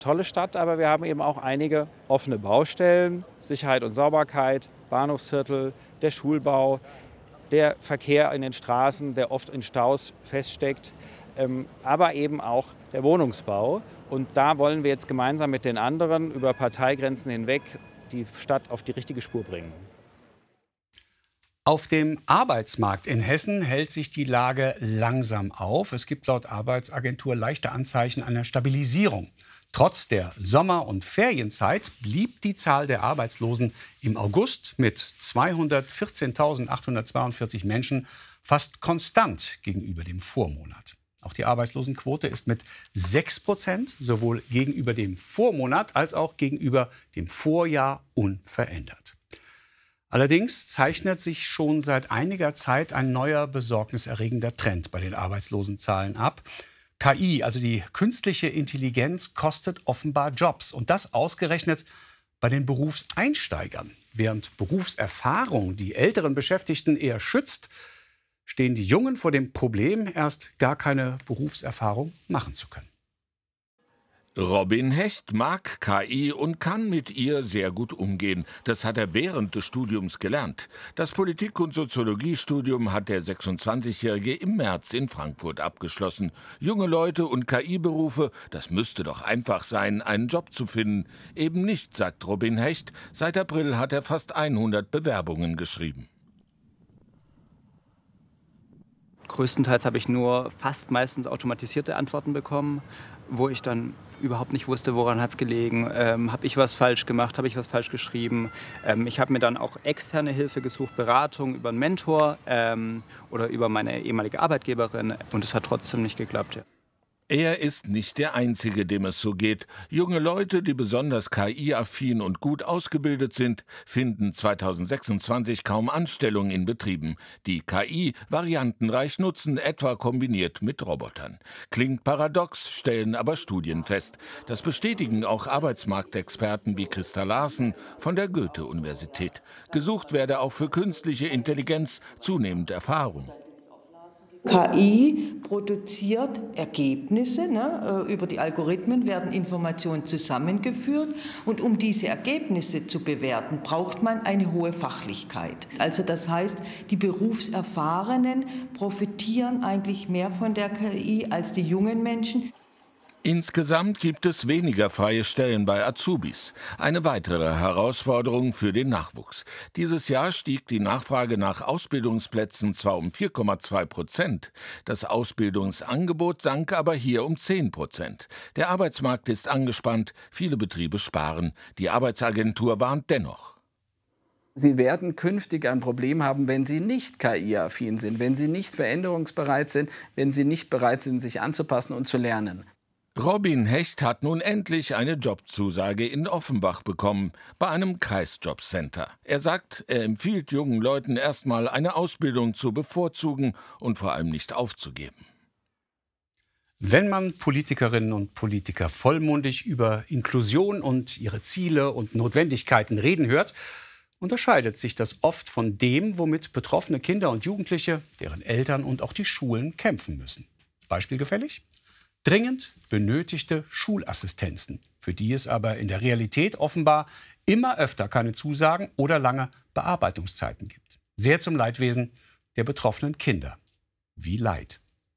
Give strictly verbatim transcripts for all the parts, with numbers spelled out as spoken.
Tolle Stadt, aber wir haben eben auch einige offene Baustellen. Sicherheit und Sauberkeit, Bahnhofsviertel, der Schulbau, der Verkehr in den Straßen, der oft in Staus feststeckt, ähm, aber eben auch der Wohnungsbau. Und da wollen wir jetzt gemeinsam mit den anderen über Parteigrenzen hinweg die Stadt auf die richtige Spur bringen. Auf dem Arbeitsmarkt in Hessen hält sich die Lage langsam auf. Es gibt laut Arbeitsagentur leichte Anzeichen einer Stabilisierung. Trotz der Sommer- und Ferienzeit blieb die Zahl der Arbeitslosen im August mit zweihundertvierzehntausendachthundertzweiundvierzig Menschen fast konstant gegenüber dem Vormonat. Auch die Arbeitslosenquote ist mit sechs Prozent sowohl gegenüber dem Vormonat als auch gegenüber dem Vorjahr unverändert. Allerdings zeichnet sich schon seit einiger Zeit ein neuer besorgniserregender Trend bei den Arbeitslosenzahlen ab. K I, also die künstliche Intelligenz, kostet offenbar Jobs. Und das ausgerechnet bei den Berufseinsteigern. Während Berufserfahrung die älteren Beschäftigten eher schützt, stehen die Jungen vor dem Problem, erst gar keine Berufserfahrung machen zu können. Robin Hecht mag K I und kann mit ihr sehr gut umgehen. Das hat er während des Studiums gelernt. Das Politik- und Soziologiestudium hat der sechsundzwanzigjährige im März in Frankfurt abgeschlossen. Junge Leute und K I-Berufe, das müsste doch einfach sein, einen Job zu finden. Eben nicht, sagt Robin Hecht. Seit April hat er fast hundert Bewerbungen geschrieben. Größtenteils habe ich nur fast meistens automatisierte Antworten bekommen, wo ich dann überhaupt nicht wusste, woran hat es gelegen. Ähm, habe ich was falsch gemacht, habe ich was falsch geschrieben. Ähm, ich habe mir dann auch externe Hilfe gesucht, Beratung über einen Mentor ähm, oder über meine ehemalige Arbeitgeberin. Und es hat trotzdem nicht geklappt. Ja. Er ist nicht der Einzige, dem es so geht. Junge Leute, die besonders K I-affin und gut ausgebildet sind, finden zweitausendsechsundzwanzig kaum Anstellung in Betrieben, die K I variantenreich nutzen, etwa kombiniert mit Robotern. Klingt paradox, stellen aber Studien fest. Das bestätigen auch Arbeitsmarktexperten wie Christa Larsen von der Goethe-Universität. Gesucht werde auch für künstliche Intelligenz zunehmend Erfahrung. K I produziert Ergebnisse, ne? Über die Algorithmen werden Informationen zusammengeführt und um diese Ergebnisse zu bewerten, braucht man eine hohe Fachlichkeit. Also das heißt, die Berufserfahrenen profitieren eigentlich mehr von der K I als die jungen Menschen. Insgesamt gibt es weniger freie Stellen bei Azubis. Eine weitere Herausforderung für den Nachwuchs. Dieses Jahr stieg die Nachfrage nach Ausbildungsplätzen zwar um vier Komma zwei Prozent, das Ausbildungsangebot sank aber hier um zehn Prozent. Der Arbeitsmarkt ist angespannt, viele Betriebe sparen. Die Arbeitsagentur warnt dennoch. Sie werden künftig ein Problem haben, wenn Sie nicht K I-affin sind, wenn Sie nicht veränderungsbereit sind, wenn Sie nicht bereit sind, sich anzupassen und zu lernen. Robin Hecht hat nun endlich eine Jobzusage in Offenbach bekommen, bei einem Kreisjobcenter. Er sagt, er empfiehlt jungen Leuten erstmal eine Ausbildung zu bevorzugen und vor allem nicht aufzugeben. Wenn man Politikerinnen und Politiker vollmundig über Inklusion und ihre Ziele und Notwendigkeiten reden hört, unterscheidet sich das oft von dem, womit betroffene Kinder und Jugendliche, deren Eltern und auch die Schulen kämpfen müssen. Beispielgefällig? Dringend benötigte Schulassistenzen, für die es aber in der Realität offenbar immer öfter keine Zusagen oder lange Bearbeitungszeiten gibt. Sehr zum Leidwesen der betroffenen Kinder. Wie Leid.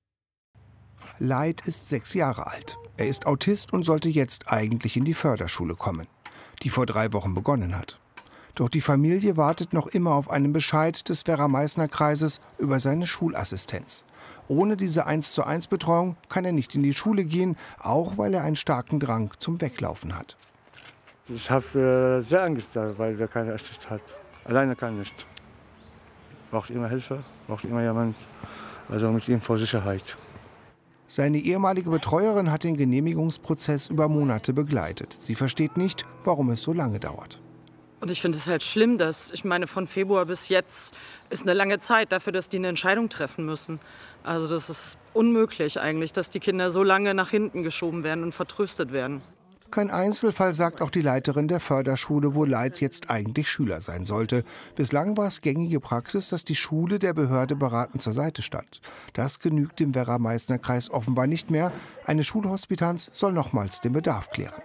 Leid ist sechs Jahre alt. Er ist Autist und sollte jetzt eigentlich in die Förderschule kommen, die vor drei Wochen begonnen hat. Doch die Familie wartet noch immer auf einen Bescheid des Werra-Meißner-Kreises über seine Schulassistenz. Ohne diese eins zu eins Betreuung kann er nicht in die Schule gehen, auch weil er einen starken Drang zum Weglaufen hat. Ich habe äh, sehr Angst, weil er keine Assist hat. Alleine kann nicht. Braucht immer Hilfe, braucht immer jemand, also mit ihm vor Sicherheit. Seine ehemalige Betreuerin hat den Genehmigungsprozess über Monate begleitet. Sie versteht nicht, warum es so lange dauert. Und ich finde es halt schlimm, dass, ich meine, von Februar bis jetzt ist eine lange Zeit dafür, dass die eine Entscheidung treffen müssen. Also das ist unmöglich eigentlich, dass die Kinder so lange nach hinten geschoben werden und vertröstet werden. Kein Einzelfall, sagt auch die Leiterin der Förderschule, wo Leid jetzt eigentlich Schüler sein sollte. Bislang war es gängige Praxis, dass die Schule der Behörde beratend zur Seite stand. Das genügt dem Werra-Meißner-Kreis offenbar nicht mehr. Eine Schulhospitanz soll nochmals den Bedarf klären.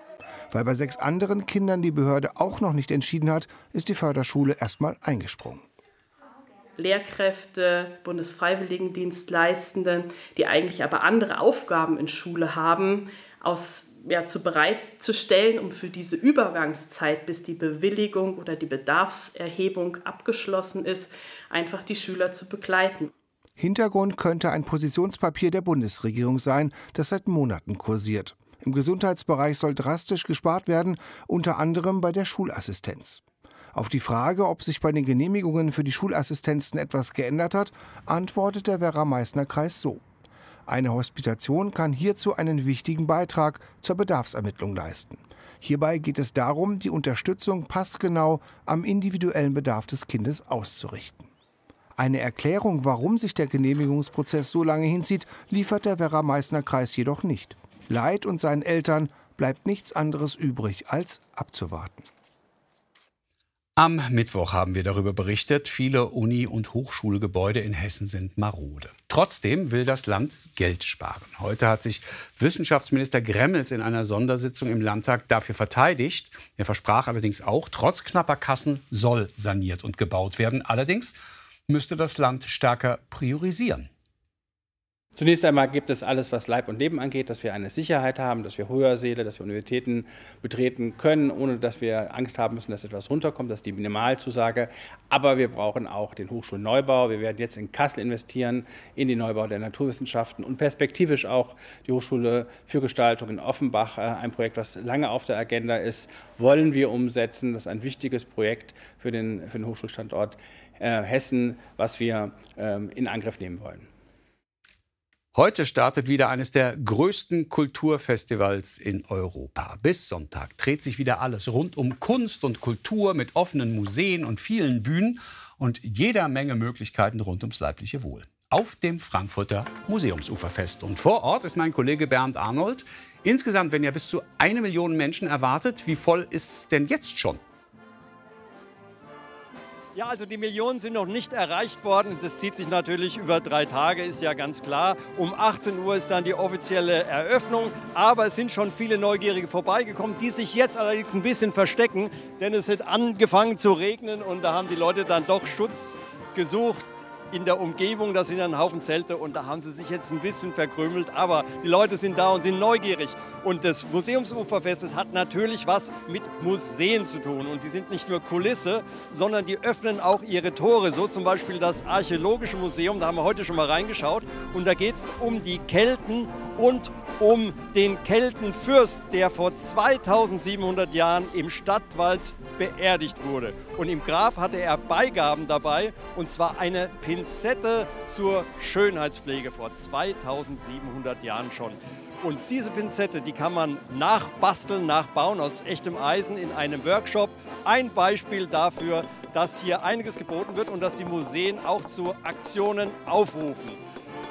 Weil bei sechs anderen Kindern die Behörde auch noch nicht entschieden hat, ist die Förderschule erstmal eingesprungen. Lehrkräfte, Bundesfreiwilligendienstleistende, die eigentlich aber andere Aufgaben in Schule haben, aus, ja, zu bereitzustellen, um für diese Übergangszeit, bis die Bewilligung oder die Bedarfserhebung abgeschlossen ist, einfach die Schüler zu begleiten. Hintergrund könnte ein Positionspapier der Bundesregierung sein, das seit Monaten kursiert. Im Gesundheitsbereich soll drastisch gespart werden, unter anderem bei der Schulassistenz. Auf die Frage, ob sich bei den Genehmigungen für die Schulassistenzen etwas geändert hat, antwortet der Werra-Meißner-Kreis so: Eine Hospitation kann hierzu einen wichtigen Beitrag zur Bedarfsermittlung leisten. Hierbei geht es darum, die Unterstützung passgenau am individuellen Bedarf des Kindes auszurichten. Eine Erklärung, warum sich der Genehmigungsprozess so lange hinzieht, liefert der Werra-Meißner-Kreis jedoch nicht. Leid und seinen Eltern bleibt nichts anderes übrig, als abzuwarten. Am Mittwoch haben wir darüber berichtet, viele Uni- und Hochschulgebäude in Hessen sind marode. Trotzdem will das Land Geld sparen. Heute hat sich Wissenschaftsminister Gremmels in einer Sondersitzung im Landtag dafür verteidigt. Er versprach allerdings auch, trotz knapper Kassen soll saniert und gebaut werden. Allerdings müsste das Land stärker priorisieren. Zunächst einmal gibt es alles, was Leib und Leben angeht, dass wir eine Sicherheit haben, dass wir Hörsäle, dass wir Universitäten betreten können, ohne dass wir Angst haben müssen, dass etwas runterkommt. Das ist die Minimalzusage. Aber wir brauchen auch den Hochschulneubau. Wir werden jetzt in Kassel investieren, in den Neubau der Naturwissenschaften und perspektivisch auch die Hochschule für Gestaltung in Offenbach, ein Projekt, was lange auf der Agenda ist, wollen wir umsetzen. Das ist ein wichtiges Projekt für den, für den Hochschulstandort äh, Hessen, was wir ähm, in Angriff nehmen wollen. Heute startet wieder eines der größten Kulturfestivals in Europa. Bis Sonntag dreht sich wieder alles rund um Kunst und Kultur mit offenen Museen und vielen Bühnen und jeder Menge Möglichkeiten rund ums leibliche Wohl. Auf dem Frankfurter Museumsuferfest. Und vor Ort ist mein Kollege Bernd Arnold. Insgesamt werden ja bis zu eine Million Menschen erwartet. Wie voll ist es denn jetzt schon? Ja, also die Millionen sind noch nicht erreicht worden. Das zieht sich natürlich über drei Tage, ist ja ganz klar. Um achtzehn Uhr ist dann die offizielle Eröffnung. Aber es sind schon viele Neugierige vorbeigekommen, die sich jetzt allerdings ein bisschen verstecken. Denn es hat angefangen zu regnen und da haben die Leute dann doch Schutz gesucht in der Umgebung. Da sind ein Haufen Zelte und da haben sie sich jetzt ein bisschen verkrümelt. Aber die Leute sind da und sind neugierig. Und das Museumsuferfest, das hat natürlich was mit Museen zu tun. Und die sind nicht nur Kulisse, sondern die öffnen auch ihre Tore. So zum Beispiel das Archäologische Museum, da haben wir heute schon mal reingeschaut. Und da geht es um die Kelten und um den Keltenfürst, der vor zweitausendsiebenhundert Jahren im Stadtwald beerdigt wurde. Und im Grab hatte er Beigaben dabei, und zwar eine Pinzette zur Schönheitspflege vor zweitausendsiebenhundert Jahren schon. Und diese Pinzette, die kann man nachbasteln, nachbauen aus echtem Eisen in einem Workshop. Ein Beispiel dafür, dass hier einiges geboten wird und dass die Museen auch zu Aktionen aufrufen.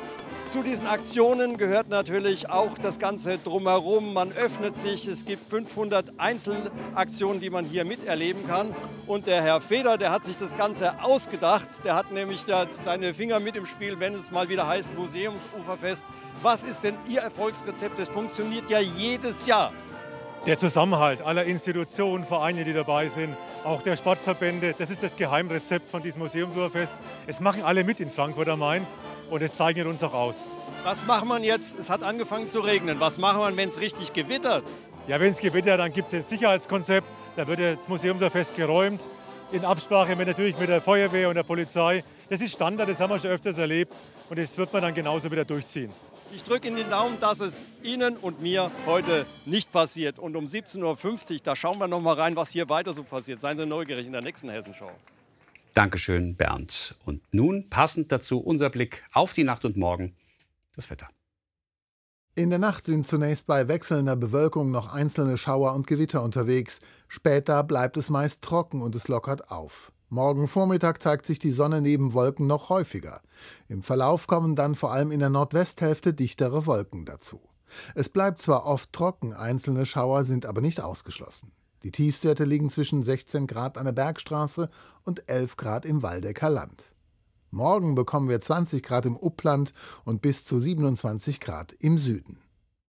Zu diesen Aktionen gehört natürlich auch das Ganze drumherum. Man öffnet sich, es gibt fünfhundert Einzelaktionen, die man hier miterleben kann. Und der Herr Feder, der hat sich das Ganze ausgedacht. Der hat nämlich da seine Finger mit im Spiel, wenn es mal wieder heißt Museumsuferfest. Was ist denn Ihr Erfolgsrezept? Es funktioniert ja jedes Jahr. Der Zusammenhalt aller Institutionen, Vereine, die dabei sind, auch der Sportverbände, das ist das Geheimrezept von diesem Museumsuferfest. Es machen alle mit in Frankfurt am Main. Und es zeichnet uns auch aus. Was macht man jetzt? Es hat angefangen zu regnen. Was macht man, wenn es richtig gewittert? Ja, wenn es gewittert, dann gibt es ein Sicherheitskonzept. Da wird das Museumsuferfest geräumt. In Absprache mit, natürlich mit der Feuerwehr und der Polizei. Das ist Standard, das haben wir schon öfters erlebt. Und das wird man dann genauso wieder durchziehen. Ich drücke Ihnen den Daumen, dass es Ihnen und mir heute nicht passiert. Und um siebzehn Uhr fünfzig, da schauen wir noch mal rein, was hier weiter so passiert. Seien Sie neugierig in der nächsten Hessenschau. Dankeschön, Bernd. Und nun passend dazu unser Blick auf die Nacht und morgen, das Wetter. In der Nacht sind zunächst bei wechselnder Bewölkung noch einzelne Schauer und Gewitter unterwegs. Später bleibt es meist trocken und es lockert auf. Morgen Vormittag zeigt sich die Sonne neben Wolken noch häufiger. Im Verlauf kommen dann vor allem in der Nordwesthälfte dichtere Wolken dazu. Es bleibt zwar oft trocken, einzelne Schauer sind aber nicht ausgeschlossen. Die Tiefstwerte liegen zwischen sechzehn Grad an der Bergstraße und elf Grad im Waldecker Land. Morgen bekommen wir zwanzig Grad im Upland und bis zu siebenundzwanzig Grad im Süden.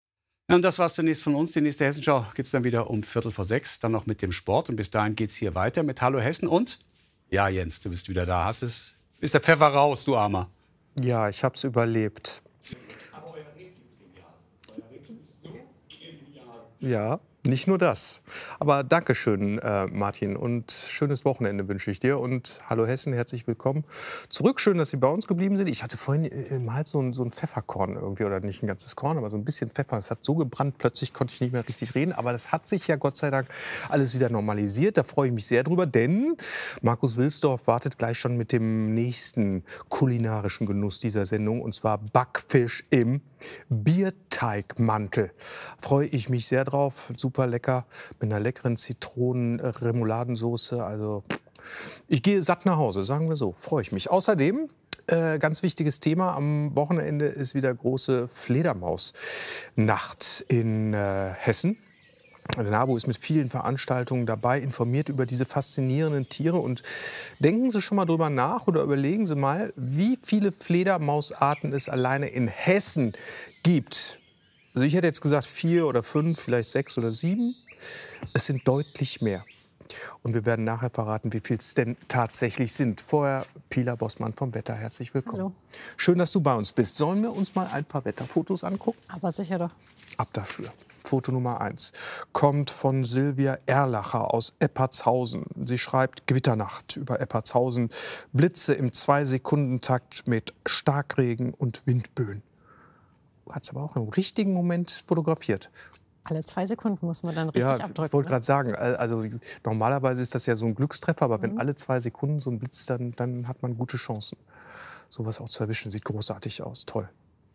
Und das war's zunächst von uns. Die nächste Hessenschau gibt es dann wieder um Viertel vor sechs, dann noch mit dem Sport. Und bis dahin geht's hier weiter mit Hallo Hessen. Und, ja Jens, du bist wieder da. Hast es, ist der Pfeffer raus, du Armer? Ja, ich habe es überlebt. Aber euer Rätsel ist genial. Euer Rätsel ist so genial. Ja, nicht nur das. Aber Dankeschön, äh, Martin. Und schönes Wochenende wünsche ich dir. Und hallo Hessen, herzlich willkommen zurück. Schön, dass Sie bei uns geblieben sind. Ich hatte vorhin im Hals so ein, so ein Pfefferkorn irgendwie. Oder nicht ein ganzes Korn, aber so ein bisschen Pfeffer. Es hat so gebrannt, plötzlich konnte ich nicht mehr richtig reden. Aber das hat sich ja Gott sei Dank alles wieder normalisiert. Da freue ich mich sehr drüber. Denn Markus Wilsdorf wartet gleich schon mit dem nächsten kulinarischen Genuss dieser Sendung. Und zwar Backfisch im Bierteigmantel. Freue ich mich sehr drauf. Super lecker, mit einer leckeren Zitronen-Remouladensoße. Also ich gehe satt nach Hause, sagen wir so. Freue ich mich. Außerdem, äh, ganz wichtiges Thema, am Wochenende ist wieder große Fledermausnacht in äh, Hessen. Der NABU ist mit vielen Veranstaltungen dabei, informiert über diese faszinierenden Tiere. Und denken Sie schon mal drüber nach oder überlegen Sie mal, wie viele Fledermausarten es alleine in Hessen gibt. Also ich hätte jetzt gesagt vier oder fünf, vielleicht sechs oder sieben. Es sind deutlich mehr. Und wir werden nachher verraten, wie viel es denn tatsächlich sind. Vorher Pila Bossmann vom Wetter. Herzlich willkommen. Hallo. Schön, dass du bei uns bist. Sollen wir uns mal ein paar Wetterfotos angucken? Aber sicher doch. Ab dafür. Foto Nummer eins kommt von Silvia Erlacher aus Eppertshausen. Sie schreibt Gewitternacht über Eppertshausen. Blitze im Zwei-Sekunden-Takt mit Starkregen und Windböen. Hat es aber auch im richtigen Moment fotografiert. Alle zwei Sekunden muss man dann richtig ja, abdrücken. Ich wollte ne? gerade sagen, also normalerweise ist das ja so ein Glückstreffer, aber Mhm. wenn alle zwei Sekunden so ein Blitz, dann, dann hat man gute Chancen. Sowas auch zu erwischen, sieht großartig aus, toll.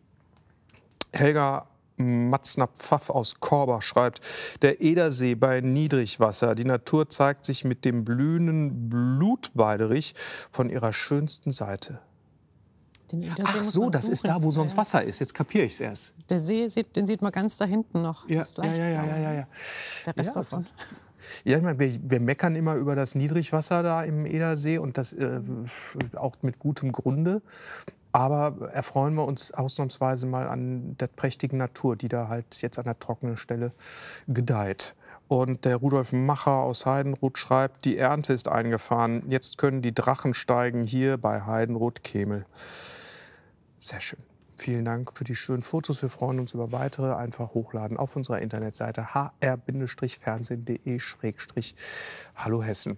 Helga Matzner-Pfaff aus Korbach schreibt, der Edersee bei Niedrigwasser. Die Natur zeigt sich mit dem blühenden Blutweiderich von ihrer schönsten Seite. Den Edersee Ach muss so, man das ist suchen. da, wo sonst Ja. Wasser ist. Jetzt kapiere ich es erst. Der See, sieht, den sieht man ganz da hinten noch. Ja, Das ja, leicht ja, ja, blau. ja, ja, ja. Der Rest Ja, davon. Ja, ich meine, wir, wir meckern immer über das Niedrigwasser da im Edersee und das äh, auch mit gutem Grunde. Aber erfreuen wir uns ausnahmsweise mal an der prächtigen Natur, die da halt jetzt an der trockenen Stelle gedeiht. Und der Rudolf Macher aus Heidenroth schreibt, die Ernte ist eingefahren. Jetzt können die Drachen steigen hier bei Heidenroth-Kemel. Sehr schön. Vielen Dank für die schönen Fotos. Wir freuen uns über weitere. Einfach hochladen auf unserer Internetseite h r fernsehen punkt d e schrägstrich hallo Hessen.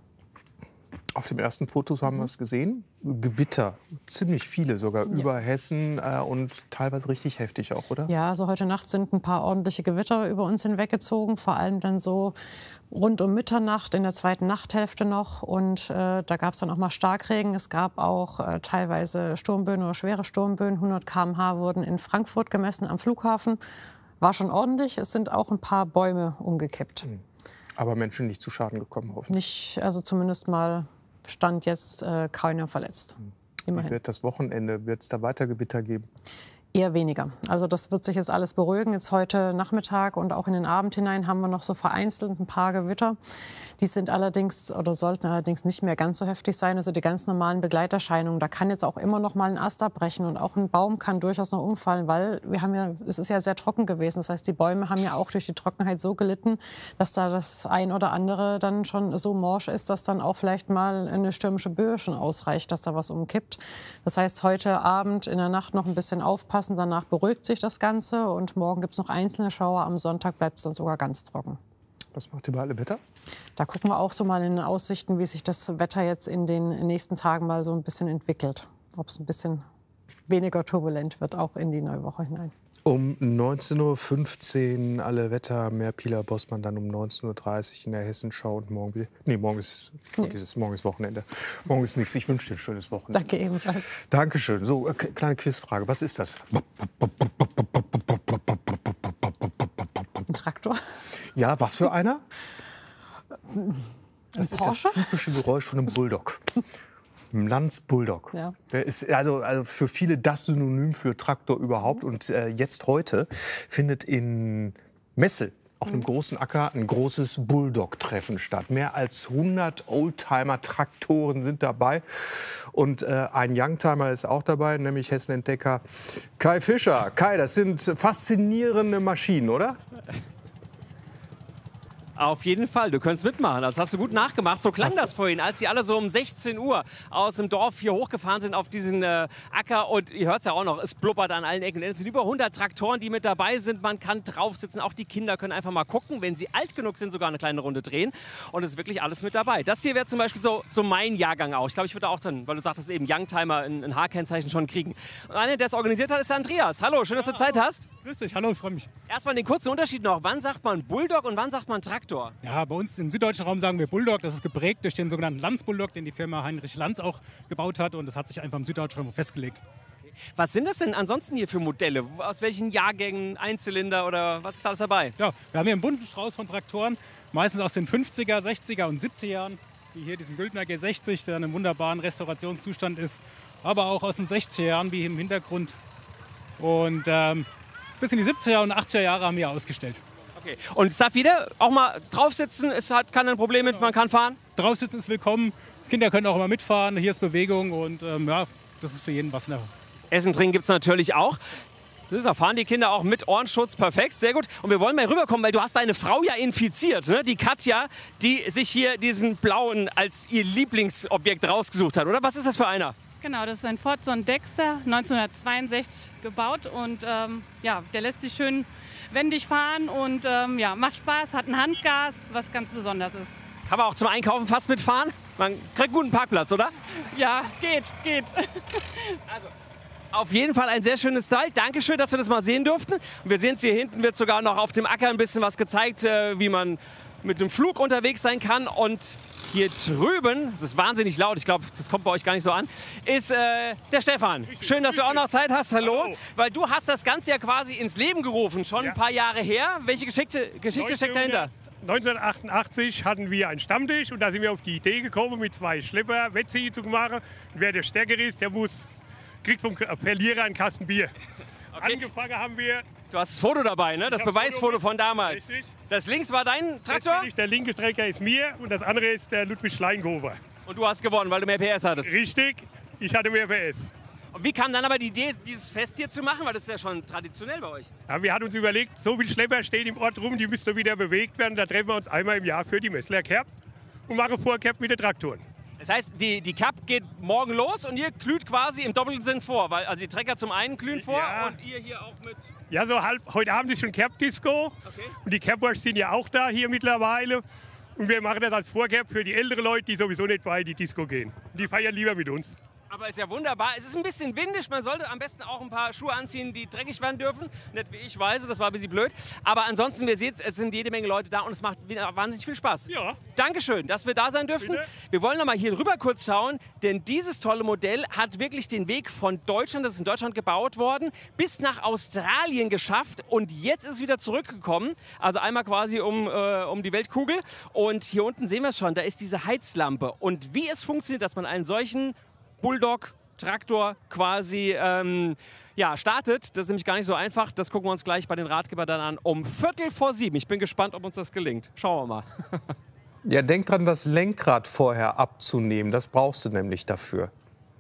Auf dem ersten Foto haben wir es gesehen. Gewitter, ziemlich viele sogar Ja. über Hessen äh, und teilweise richtig heftig auch, oder? Ja, also heute Nacht sind ein paar ordentliche Gewitter über uns hinweggezogen. Vor allem dann so rund um Mitternacht, in der zweiten Nachthälfte noch. Und äh, da gab es dann auch mal Starkregen. Es gab auch äh, teilweise Sturmböen oder schwere Sturmböen. hundert Kilometer pro Stunde wurden in Frankfurt gemessen am Flughafen. War schon ordentlich. Es sind auch ein paar Bäume umgekippt. Aber Menschen nicht zu Schaden gekommen, hoffentlich. Nicht, also zumindest mal stand jetzt äh, keiner verletzt. Immerhin. Wie wird das Wochenende? Wird es da weiter Gewitter geben? Eher weniger. Also das wird sich jetzt alles beruhigen. Jetzt heute Nachmittag und auch in den Abend hinein haben wir noch so vereinzelt ein paar Gewitter. Die sind allerdings oder sollten allerdings nicht mehr ganz so heftig sein. Also die ganz normalen Begleiterscheinungen. Da kann jetzt auch immer noch mal ein Ast abbrechen und auch ein Baum kann durchaus noch umfallen, weil wir haben ja, es ist ja sehr trocken gewesen. Das heißt, die Bäume haben ja auch durch die Trockenheit so gelitten, dass da das ein oder andere dann schon so morsch ist, dass dann auch vielleicht mal eine stürmische Böe schon ausreicht, dass da was umkippt. Das heißt, heute Abend in der Nacht noch ein bisschen aufpassen. Danach beruhigt sich das Ganze und morgen gibt es noch einzelne Schauer. Am Sonntag bleibt es dann sogar ganz trocken. Was macht ihr bei alle Wetter? Da gucken wir auch so mal in den Aussichten, wie sich das Wetter jetzt in den nächsten Tagen mal so ein bisschen entwickelt. Ob es ein bisschen weniger turbulent wird, auch in die neue Woche hinein. Um neunzehn Uhr fünfzehn alle Wetter, mehr Pila Bossmann dann um neunzehn Uhr dreißig in der Hessenschau und morgen wieder. Nee, morgen ist, Nee. ist, morgen ist Wochenende. Morgen ist nichts. Ich wünsche dir ein schönes Wochenende. Danke ebenfalls. Dankeschön. So, äh, kleine Quizfrage. Was ist das? Ein Traktor? Ja, was für einer? Ein Das ist Porsche? das typische Geräusch von einem Bulldog. Ein Lanz Bulldog. Ja. Der ist also, also für viele das Synonym für Traktor überhaupt. Und äh, jetzt heute findet in Messel auf einem großen Acker ein großes Bulldog-Treffen statt. Mehr als hundert Oldtimer-Traktoren sind dabei. Und äh, ein Youngtimer ist auch dabei, nämlich Hessenentdecker Kai Fischer. Kai, das sind faszinierende Maschinen, oder? Auf jeden Fall, du könntest mitmachen. Das hast du gut nachgemacht. So klang das vorhin, als sie alle so um sechzehn Uhr aus dem Dorf hier hochgefahren sind auf diesen äh, Acker. Und ihr hört es ja auch noch, es blubbert an allen Ecken. Es sind über hundert Traktoren, die mit dabei sind. Man kann drauf sitzen. Auch die Kinder können einfach mal gucken. Wenn sie alt genug sind, sogar eine kleine Runde drehen. Und es ist wirklich alles mit dabei. Das hier wäre zum Beispiel so, so mein Jahrgang auch. Ich glaube, ich würde auch dann, weil du sagtest eben, Youngtimer ein, ein H-Kennzeichen schon kriegen. Und einer, der es organisiert hat, ist der Andreas. Hallo, schön, dass du Zeit hast. Grüß dich, hallo, ich freue mich. Erstmal den kurzen Unterschied noch. Wann sagt man Bulldog und wann sagt man Traktor? Ja, bei uns im süddeutschen Raum sagen wir Bulldog. Das ist geprägt durch den sogenannten Lanz-Bulldog, den die Firma Heinrich Lanz auch gebaut hat. Und das hat sich einfach im süddeutschen Raum festgelegt. Was sind das denn ansonsten hier für Modelle? Aus welchen Jahrgängen, Einzylinder oder was ist da alles dabei? Ja, wir haben hier einen bunten Strauß von Traktoren. Meistens aus den fünfziger, sechziger und siebziger Jahren. Wie hier diesen Güldner G sechzig, der in einem wunderbaren Restaurationszustand ist. Aber auch aus den sechziger Jahren, wie hier im Hintergrund. Und ähm, bis in die siebziger und achtziger Jahre haben wir ausgestellt. Okay. Und es darf jeder auch mal draufsitzen, es hat kein Problem mit, man kann fahren? Draufsitzen ist willkommen, Kinder können auch immer mitfahren, hier ist Bewegung und ähm, ja, das ist für jeden was. Essen, trinken gibt es natürlich auch. Da fahren die Kinder auch mit Ohrenschutz, perfekt, sehr gut. Und wir wollen mal rüberkommen, weil du hast deine Frau ja infiziert, ne? Die Katja, die sich hier diesen blauen als ihr Lieblingsobjekt rausgesucht hat, oder? Was ist das für einer? Genau, das ist ein Ford Dexter, neunzehnhundertzweiundsechzig gebaut und ähm, ja, der lässt sich schön wendig fahren und ähm, ja, macht Spaß, hat ein Handgas, was ganz besonders ist. Kann man auch zum Einkaufen fast mitfahren? Man kriegt guten Parkplatz, oder? Ja, geht, geht. Also, auf jeden Fall ein sehr schönes Teil. Dankeschön, dass wir das mal sehen durften. Und wir sehen es hier hinten, wird sogar noch auf dem Acker ein bisschen was gezeigt, äh, wie man mit dem Flug unterwegs sein kann. Und hier drüben, es ist wahnsinnig laut, ich glaube, das kommt bei euch gar nicht so an, ist äh, der Stefan. Schön, dass du auch noch Zeit hast. Hallo. Hallo. Weil du hast das Ganze ja quasi ins Leben gerufen, schon ja. ein paar Jahre her. Welche Geschichte, Geschichte steckt dahinter? neunzehnhundertachtundachtzig hatten wir einen Stammtisch und da sind wir auf die Idee gekommen, mit zwei Schlepper Wettziehen zu machen. Wer der Stärkere ist, der muss, kriegt vom Verlierer einen Kasten Bier. Okay. Angefangen haben wir... Du hast das Foto dabei, ne? Das Beweisfoto von damals. Richtig. Das links war dein Traktor? Der linke Trecker ist mir und das andere ist der Ludwig Schleingover. Und du hast gewonnen, weil du mehr P S hattest? Richtig, ich hatte mehr P S. Und wie kam dann aber die Idee, dieses Fest hier zu machen? Weil das ist ja schon traditionell bei euch. Ja, wir hatten uns überlegt, so viele Schlepper stehen im Ort rum, die müssten wieder bewegt werden. Da treffen wir uns einmal im Jahr für die Messler Kerb und machen Vorkerb mit den Traktoren. Das heißt, die, die Cup geht morgen los und ihr glüht quasi im doppelten Sinn vor. Weil, also die Trecker zum einen glühen vor ja. und ihr hier auch mit... Ja, so halb. Heute Abend ist schon Kerb-Disco. Okay. Und die Kerbwurst sind ja auch da hier mittlerweile. Und wir machen das als Vorkerb für die älteren Leute, die sowieso nicht weit in die Disco gehen. Die feiern lieber mit uns. Aber ist ja wunderbar. Es ist ein bisschen windig. Man sollte am besten auch ein paar Schuhe anziehen, die dreckig werden dürfen. Nicht wie ich weiß, das war ein bisschen blöd. Aber ansonsten, wir sehen es sind jede Menge Leute da und es macht wahnsinnig viel Spaß. Ja. Dankeschön, dass wir da sein dürfen. Bitte? Wir wollen noch mal hier rüber kurz schauen, denn dieses tolle Modell hat wirklich den Weg von Deutschland, das ist in Deutschland gebaut worden, bis nach Australien geschafft und jetzt ist es wieder zurückgekommen. Also einmal quasi um, äh, um die Weltkugel. Und hier unten sehen wir es schon, da ist diese Heizlampe. Und wie es funktioniert, dass man einen solchen Bulldog-Traktor quasi ähm, ja, startet. Das ist nämlich gar nicht so einfach. Das gucken wir uns gleich bei den Ratgeber dann an. Um Viertel vor sieben. Ich bin gespannt, ob uns das gelingt. Schauen wir mal. Ja, denk dran, das Lenkrad vorher abzunehmen. Das brauchst du nämlich dafür.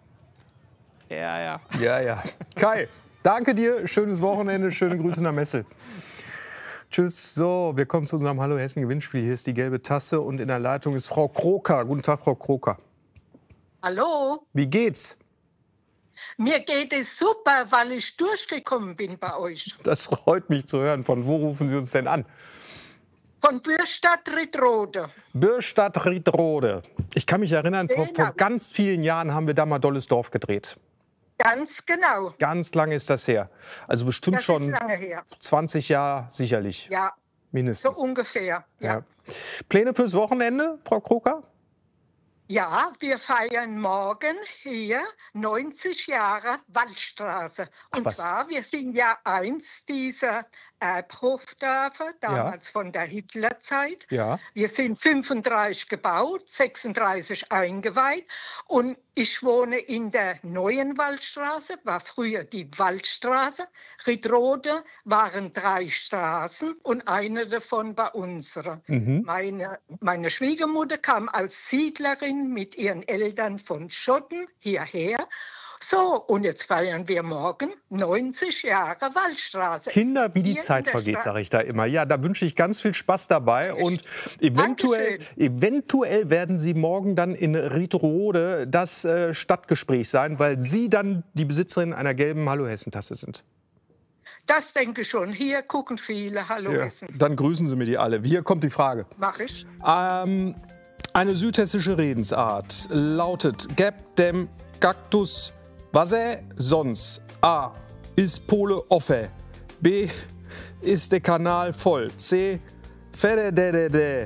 Ja, ja. Ja, ja. Kai, danke dir. Schönes Wochenende. Schöne Grüße nach Messel. Tschüss. So, wir kommen zu unserem Hallo Hessen Gewinnspiel. Hier ist die gelbe Tasse und in der Leitung ist Frau Kroker. Guten Tag, Frau Kroker. Hallo. Wie geht's? Mir geht es super, weil ich durchgekommen bin bei euch. Das freut mich zu hören. Von wo rufen Sie uns denn an? Von Bürstadt-Riedrode. Bürstadt-Riedrode. Ich kann mich erinnern, Genau. vor, vor ganz vielen Jahren haben wir da mal Dolles Dorf gedreht. Ganz genau. Ganz lange ist das her. Also bestimmt Das schon ist lange her. zwanzig Jahre sicherlich. Ja, mindestens. so ungefähr. Ja. Ja. Pläne fürs Wochenende, Frau Kroker? Ja, wir feiern morgen hier neunzig Jahre Waldstraße. Und Ach, zwar, wir sind ja eins dieser Erbhofdörfer, damals ja. von der Hitlerzeit. Ja. Wir sind fünfunddreißig gebaut, sechsunddreißig eingeweiht. Und ich wohne in der neuen Waldstraße, war früher die Waldstraße. Riedrode waren drei Straßen und eine davon war unsere. Mhm. Meine, meine Schwiegermutter kam als Siedlerin mit ihren Eltern von Schotten hierher. So, und jetzt feiern wir morgen neunzig Jahre Waldstraße. Kinder, wie die Zeit vergeht, sage ich da immer. Ja, da wünsche ich ganz viel Spaß dabei. Und eventuell, eventuell werden Sie morgen dann in Riedrode das äh, Stadtgespräch sein, weil Sie dann die Besitzerin einer gelben Hallo Hessen-Tasse sind. Das denke ich schon. Hier gucken viele Hallo Ja, Hessen. dann grüßen Sie mir die alle. Hier kommt die Frage. Mach ich. Ähm, eine südhessische Redensart lautet: Gäb dem Kaktus Wasser sonst. A. Ist Pole offen. B. Ist der Kanal voll. C. Fedededede.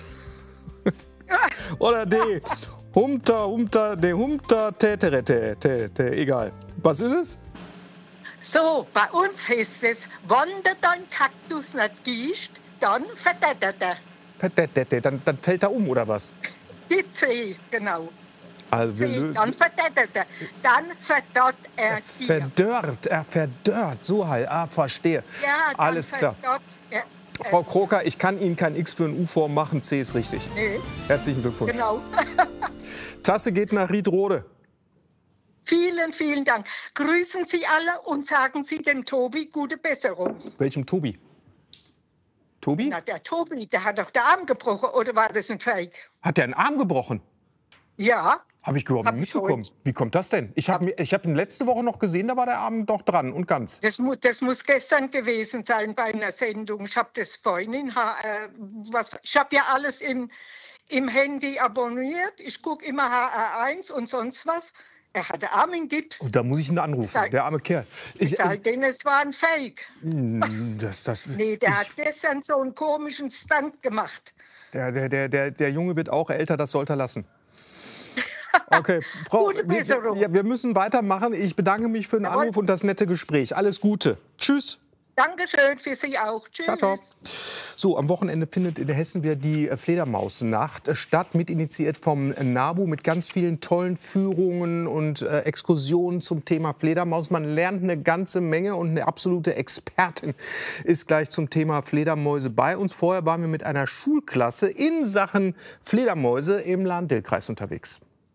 Oder D. Humter, humter, de humter, täterete. Egal. Was ist es? So, bei uns heißt es, wenn du dein Kaktus nicht gießt, dann verdettert er. Verdättert, dann, dann fällt er um, oder was? Die C, genau. Also wir C, lösen. dann verdettert er. Dann verdorrt er dir. Verdörrt, er verdörrt. So halt. Ah, verstehe. Ja, dann alles klar. verdorrt er. Frau Kroker, ich kann Ihnen kein X für ein U vormachen. C ist richtig. Nee. Herzlichen Glückwunsch. Genau. Tasse geht nach Riedrode. Vielen, vielen Dank. Grüßen Sie alle und sagen Sie dem Tobi gute Besserung. Welchem Tobi? Tobi? Na, der Tobi, der hat doch den Arm gebrochen, oder war das ein Fake? Hat der einen Arm gebrochen? Ja. Habe ich überhaupt nicht mitbekommen. Wie kommt das denn? Ich habe ich hab ihn letzte Woche noch gesehen, da war der Arm doch dran und ganz. Das, mu das muss gestern gewesen sein bei einer Sendung. Ich habe das vorhin in H R, was, ich habe ja alles im, im Handy abonniert. Ich gucke immer H R eins und sonst was. Er hatte Arm in Gips. Oh, da muss ich ihn anrufen, Sag, der arme Kerl. Ich, ich sage denen, es war ein Fake. Das, das, nee, der ich, hat gestern so einen komischen Stunt gemacht. Der, der, der, der, der Junge wird auch älter, das sollte er lassen. Okay, Frau, Gute Besserung. wir, ja, wir müssen weitermachen. Ich bedanke mich für den Jawohl. Anruf und das nette Gespräch. Alles Gute. Tschüss. Dankeschön für Sie auch. Tschüss. Ciao, ciao. So, am Wochenende findet in Hessen wieder die Fledermausnacht statt, mitinitiiert vom NABU mit ganz vielen tollen Führungen und äh, Exkursionen zum Thema Fledermaus. Man lernt eine ganze Menge und eine absolute Expertin ist gleich zum Thema Fledermäuse bei uns. Vorher waren wir mit einer Schulklasse in Sachen Fledermäuse im Lahn-Dill-Kreis unterwegs.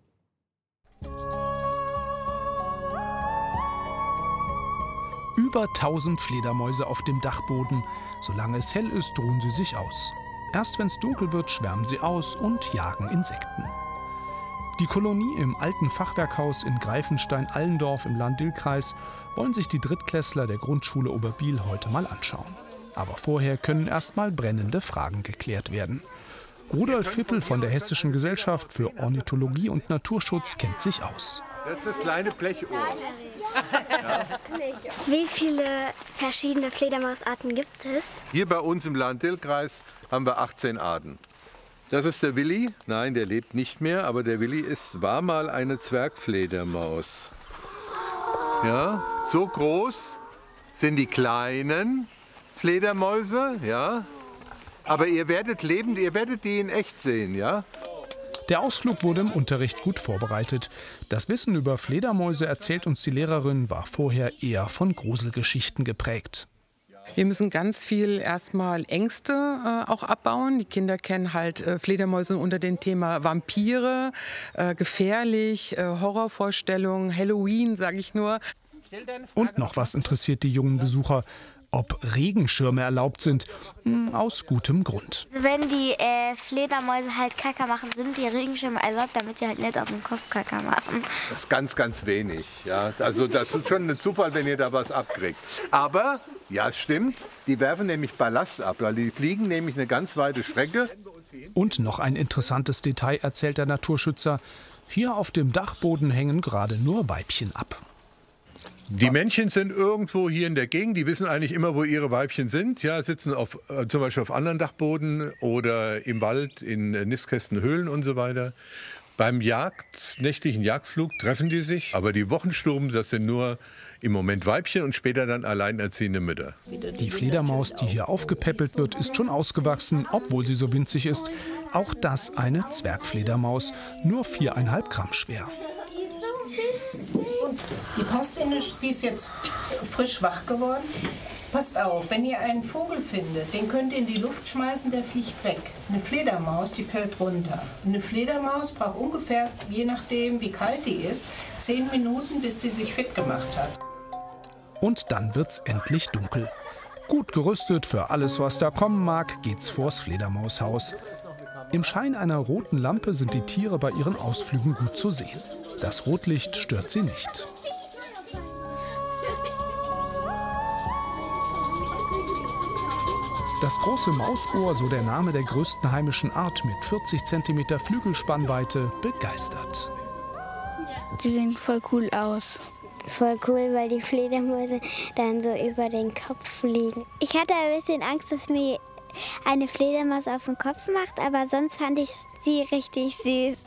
Über tausend Fledermäuse auf dem Dachboden. Solange es hell ist, ruhen sie sich aus. Erst wenn es dunkel wird, schwärmen sie aus und jagen Insekten. Die Kolonie im alten Fachwerkhaus in Greifenstein-Allendorf im Lahn-Dill-Kreis wollen sich die Drittklässler der Grundschule Oberbiel heute mal anschauen. Aber vorher können erst mal brennende Fragen geklärt werden. Rudolf Fippel von der Hessischen Gesellschaft für Ornithologie und Naturschutz kennt sich aus. Das ist das kleine Blechohr. Ja. Wie viele verschiedene Fledermausarten gibt es? Hier bei uns im Lahn-Dill-Kreis haben wir achtzehn Arten. Das ist der Willi. Nein, der lebt nicht mehr, aber der Willi ist, war mal eine Zwergfledermaus. Ja, so groß sind die kleinen Fledermäuse, ja. Aber ihr werdet lebend, ihr werdet die in echt sehen, ja. Der Ausflug wurde im Unterricht gut vorbereitet. Das Wissen über Fledermäuse, erzählt uns die Lehrerin, war vorher eher von Gruselgeschichten geprägt. Wir müssen ganz viel erstmal Ängste äh, auch abbauen. Die Kinder kennen halt äh, Fledermäuse unter dem Thema Vampire, äh, gefährlich, äh, Horrorvorstellungen, Halloween, sage ich nur. Und noch was interessiert die jungen Besucher: ob Regenschirme erlaubt sind, aus gutem Grund. Also wenn die äh, Fledermäuse halt Kacke machen, sind die Regenschirme erlaubt, damit sie halt nicht auf dem Kopf Kacke machen. Das ist ganz, ganz wenig. Ja. Also das ist schon ein Zufall, wenn ihr da was abkriegt. Aber, ja, es stimmt, die werfen nämlich Ballast ab, weil die fliegen nämlich eine ganz weite Strecke. Und noch ein interessantes Detail, erzählt der Naturschützer: hier auf dem Dachboden hängen gerade nur Weibchen ab. Die Männchen sind irgendwo hier in der Gegend, die wissen eigentlich immer, wo ihre Weibchen sind. Ja, sitzen auf, äh, zum Beispiel auf anderen Dachboden oder im Wald, in äh, Nistkästen, Höhlen und so weiter. Beim Jagd, nächtlichen Jagdflug treffen die sich, aber die Wochensturm, das sind nur Im Moment Weibchen und später dann alleinerziehende Mütter. Die Fledermaus, die hier aufgepäppelt wird, ist schon ausgewachsen, obwohl sie so winzig ist. Auch das eine Zwergfledermaus, nur viereinhalb Gramm schwer. Die passt in, die ist jetzt frisch wach geworden. Passt auf, wenn ihr einen Vogel findet, den könnt ihr in die Luft schmeißen, der fliegt weg. Eine Fledermaus, die fällt runter. Eine Fledermaus braucht ungefähr, je nachdem wie kalt die ist, zehn Minuten, bis sie sich fit gemacht hat. Und dann wird's endlich dunkel. Gut gerüstet für alles, was da kommen mag, geht's vors Fledermaushaus. Im Schein einer roten Lampe sind die Tiere bei ihren Ausflügen gut zu sehen. Das Rotlicht stört sie nicht. Das große Mausohr, so der Name der größten heimischen Art mit vierzig Zentimeter Flügelspannweite, begeistert. Die sehen voll cool aus. Voll cool, weil die Fledermäuse dann so über den Kopf fliegen. Ich hatte ein bisschen Angst, dass mir eine Fledermaus auf den Kopf macht, aber sonst fand ich sie richtig süß.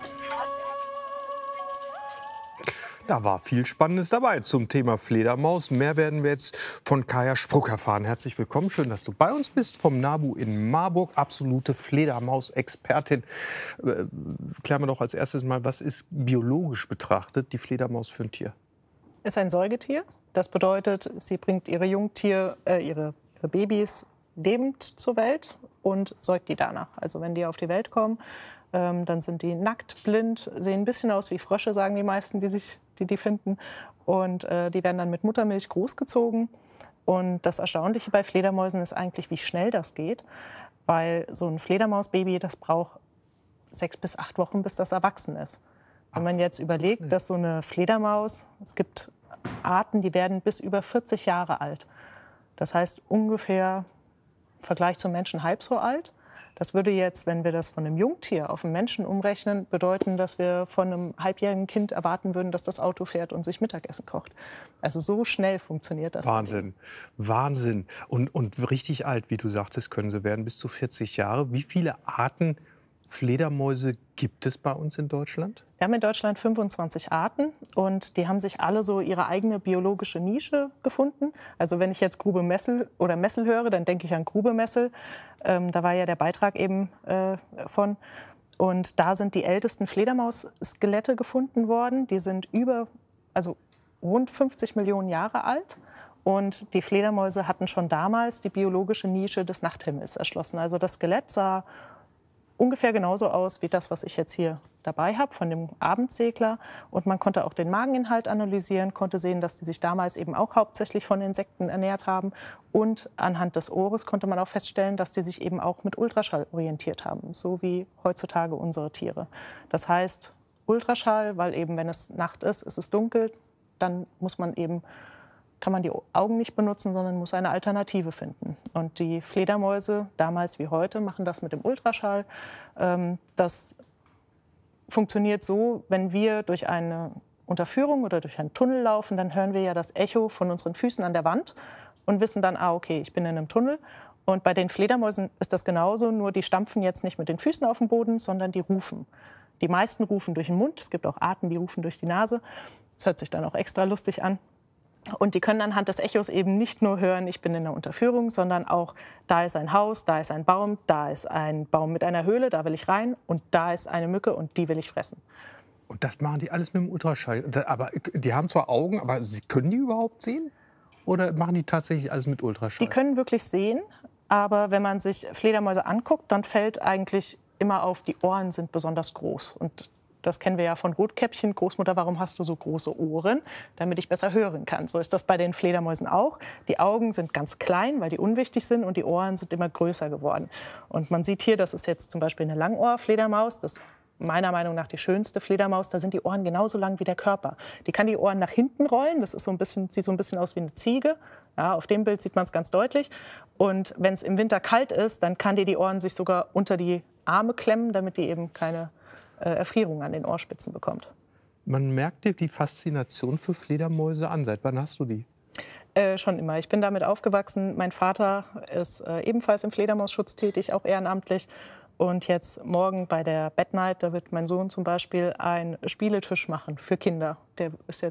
Da war viel Spannendes dabei zum Thema Fledermaus. Mehr werden wir jetzt von Kaja Spruck erfahren. Herzlich willkommen, schön, dass du bei uns bist. Vom NABU in Marburg, absolute Fledermaus-Expertin. Äh, klären wir doch als erstes mal, was ist biologisch betrachtet die Fledermaus für ein Tier? Ist ein Säugetier. Das bedeutet, sie bringt ihre Jungtier, äh, ihre, ihre Babys lebend zur Welt und säugt die danach. Also wenn die auf die Welt kommen, ähm, dann sind die nackt, blind, sehen ein bisschen aus wie Frösche, sagen die meisten, die sich die, die finden. Und äh, die werden dann mit Muttermilch großgezogen. Und das Erstaunliche bei Fledermäusen ist eigentlich, wie schnell das geht. Weil so ein Fledermausbaby, das braucht sechs bis acht Wochen, bis das erwachsen ist. Wenn man jetzt überlegt, dass so eine Fledermaus, es gibt Arten, die werden bis über vierzig Jahre alt. Das heißt ungefähr im Vergleich zum Menschen halb so alt. Das würde jetzt, wenn wir das von einem Jungtier auf einen Menschen umrechnen, bedeuten, dass wir von einem halbjährigen Kind erwarten würden, dass das Auto fährt und sich Mittagessen kocht. Also so schnell funktioniert das. Wahnsinn, Wahnsinn. Und, und richtig alt, wie du sagtest, können sie werden, bis zu vierzig Jahre. Wie viele Arten Fledermäuse gibt es bei uns in Deutschland? Wir haben in Deutschland fünfundzwanzig Arten und die haben sich alle so ihre eigene biologische Nische gefunden. Also wenn ich jetzt Grube Messel oder Messel höre, dann denke ich an Grube Messel. Ähm, da war ja der Beitrag eben äh, von. Und da sind die ältesten Fledermausskelette gefunden worden. Die sind über, also rund fünfzig Millionen Jahre alt. Und die Fledermäuse hatten schon damals die biologische Nische des Nachthimmels erschlossen. Also das Skelett sah ungefähr genauso aus wie das, was ich jetzt hier dabei habe, von dem Abendsegler. Und man konnte auch den Mageninhalt analysieren, konnte sehen, dass die sich damals eben auch hauptsächlich von Insekten ernährt haben. Und anhand des Ohres konnte man auch feststellen, dass die sich eben auch mit Ultraschall orientiert haben, so wie heutzutage unsere Tiere. Das heißt Ultraschall, weil eben, wenn es Nacht ist, ist es dunkel, dann muss man eben kann man die Augen nicht benutzen, sondern muss eine Alternative finden. Und die Fledermäuse, damals wie heute, machen das mit dem Ultraschall. Das funktioniert so, wenn wir durch eine Unterführung oder durch einen Tunnel laufen, dann hören wir ja das Echo von unseren Füßen an der Wand und wissen dann, ah, okay, ich bin in einem Tunnel. Und bei den Fledermäusen ist das genauso, nur die stampfen jetzt nicht mit den Füßen auf den Boden, sondern die rufen. Die meisten rufen durch den Mund, es gibt auch Arten, die rufen durch die Nase. Das hört sich dann auch extra lustig an. Und die können anhand des Echos eben nicht nur hören, ich bin in der Unterführung, sondern auch, da ist ein Haus, da ist ein Baum, da ist ein Baum mit einer Höhle, da will ich rein und da ist eine Mücke und die will ich fressen. Und das machen die alles mit dem Ultraschall. Aber die haben zwar Augen, aber sie, können die überhaupt sehen? Oder machen die tatsächlich alles mit Ultraschall? Die können wirklich sehen, aber wenn man sich Fledermäuse anguckt, dann fällt eigentlich immer auf, die Ohren sind besonders groß. Und das kennen wir ja von Rotkäppchen. Großmutter, warum hast du so große Ohren? Damit ich besser hören kann. So ist das bei den Fledermäusen auch. Die Augen sind ganz klein, weil die unwichtig sind, und die Ohren sind immer größer geworden. Und man sieht hier, das ist jetzt zum Beispiel eine Langohrfledermaus. Das ist meiner Meinung nach die schönste Fledermaus. Da sind die Ohren genauso lang wie der Körper. Die kann die Ohren nach hinten rollen. Das ist so ein bisschen, sieht so ein bisschen aus wie eine Ziege. Ja, auf dem Bild sieht man es ganz deutlich. Und wenn es im Winter kalt ist, dann kann die die Ohren sich sogar unter die Arme klemmen, damit die eben keine Erfrierung an den Ohrspitzen bekommt. Man merkt dir die Faszination für Fledermäuse an. Seit wann hast du die? Äh, schon immer. Ich bin damit aufgewachsen. Mein Vater ist äh, ebenfalls im Fledermausschutz tätig, auch ehrenamtlich. Und jetzt morgen bei der Bed Night, da wird mein Sohn zum Beispiel einen Spieletisch machen für Kinder. Der ist jetzt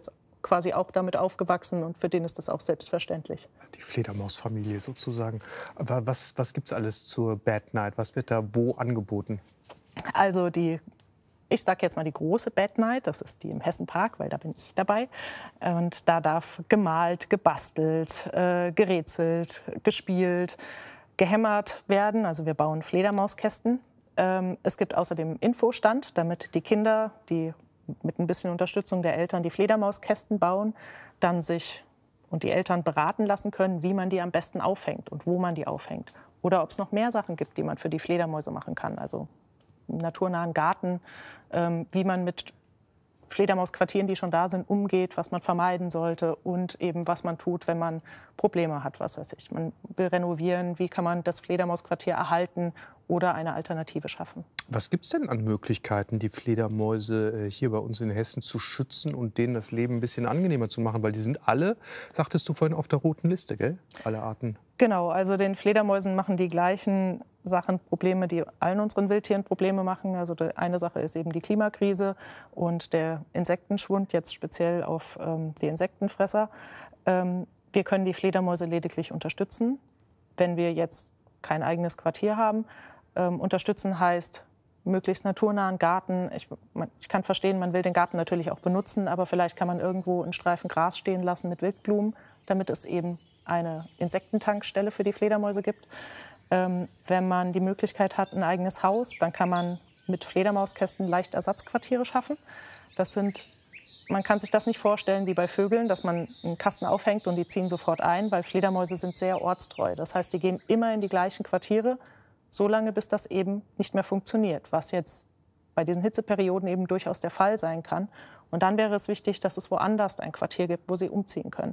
quasi auch damit aufgewachsen und für den ist das auch selbstverständlich. Die Fledermausfamilie sozusagen. Aber was, was gibt es alles zur Bad Night? Was wird da wo angeboten? Also die, ich sage jetzt mal die große Bad Night, das ist die im Hessenpark, weil da bin ich dabei. Und da darf gemalt, gebastelt, äh, gerätselt, gespielt, gehämmert werden. Also wir bauen Fledermauskästen. Ähm, es gibt außerdem Infostand, damit die Kinder, die mit ein bisschen Unterstützung der Eltern die Fledermauskästen bauen, dann sich und die Eltern beraten lassen können, wie man die am besten aufhängt und wo man die aufhängt. Oder ob es noch mehr Sachen gibt, die man für die Fledermäuse machen kann. Also im naturnahen Garten, ähm, wie man mit Fledermausquartieren, die schon da sind, umgeht, was man vermeiden sollte und eben was man tut, wenn man Probleme hat, was weiß ich. Man will renovieren, wie kann man das Fledermausquartier erhalten oder eine Alternative schaffen. Was gibt es denn an Möglichkeiten, die Fledermäuse äh, hier bei uns in Hessen zu schützen und denen das Leben ein bisschen angenehmer zu machen? Weil die sind alle, sagtest du vorhin, auf der roten Liste, gell? Alle Arten. Genau, also den Fledermäusen machen die gleichen Sachen Probleme, die allen unseren Wildtieren Probleme machen. Also die eine Sache ist eben die Klimakrise und der Insektenschwund, jetzt speziell auf ähm, die Insektenfresser. Ähm, wir können die Fledermäuse lediglich unterstützen, wenn wir jetzt kein eigenes Quartier haben. Ähm, unterstützen heißt möglichst naturnahen Garten. Ich, man, ich kann verstehen, man will den Garten natürlich auch benutzen, aber vielleicht kann man irgendwo einen Streifen Gras stehen lassen mit Wildblumen, damit es eben eine Insektentankstelle für die Fledermäuse gibt. Ähm, wenn man die Möglichkeit hat, ein eigenes Haus, dann kann man mit Fledermauskästen leicht Ersatzquartiere schaffen. Das sind, man kann sich das nicht vorstellen wie bei Vögeln, dass man einen Kasten aufhängt und die ziehen sofort ein, weil Fledermäuse sind sehr ortstreu. Das heißt, die gehen immer in die gleichen Quartiere, solange bis das eben nicht mehr funktioniert, was jetzt bei diesen Hitzeperioden eben durchaus der Fall sein kann. Und dann wäre es wichtig, dass es woanders ein Quartier gibt, wo sie umziehen können.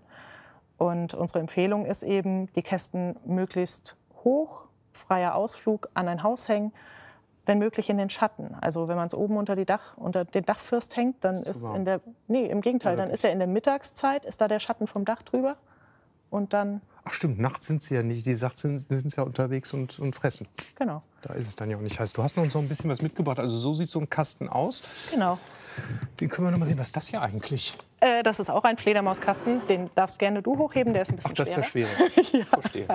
Und unsere Empfehlung ist eben, die Kästen möglichst hoch, freier Ausflug an ein Haus hängen, wenn möglich in den Schatten. Also wenn man es oben unter, die Dach, unter den Dachfirst hängt, dann ist, ist in der, nee, im Gegenteil, dann ist ja in der Mittagszeit, ist da der Schatten vom Dach drüber und dann... Ach stimmt, nachts sind sie ja nicht, die sind, sind ja unterwegs und, und fressen. Genau. Da ist es dann ja auch nicht heiß. Du hast noch so ein bisschen was mitgebracht, also so sieht so ein Kasten aus. Genau. Den können wir noch mal sehen, was ist das hier eigentlich? Äh, das ist auch ein Fledermauskasten, den darfst gerne du hochheben, der ist ein bisschen Ach, das ist der schwerer. schwere. Ja. Verstehe.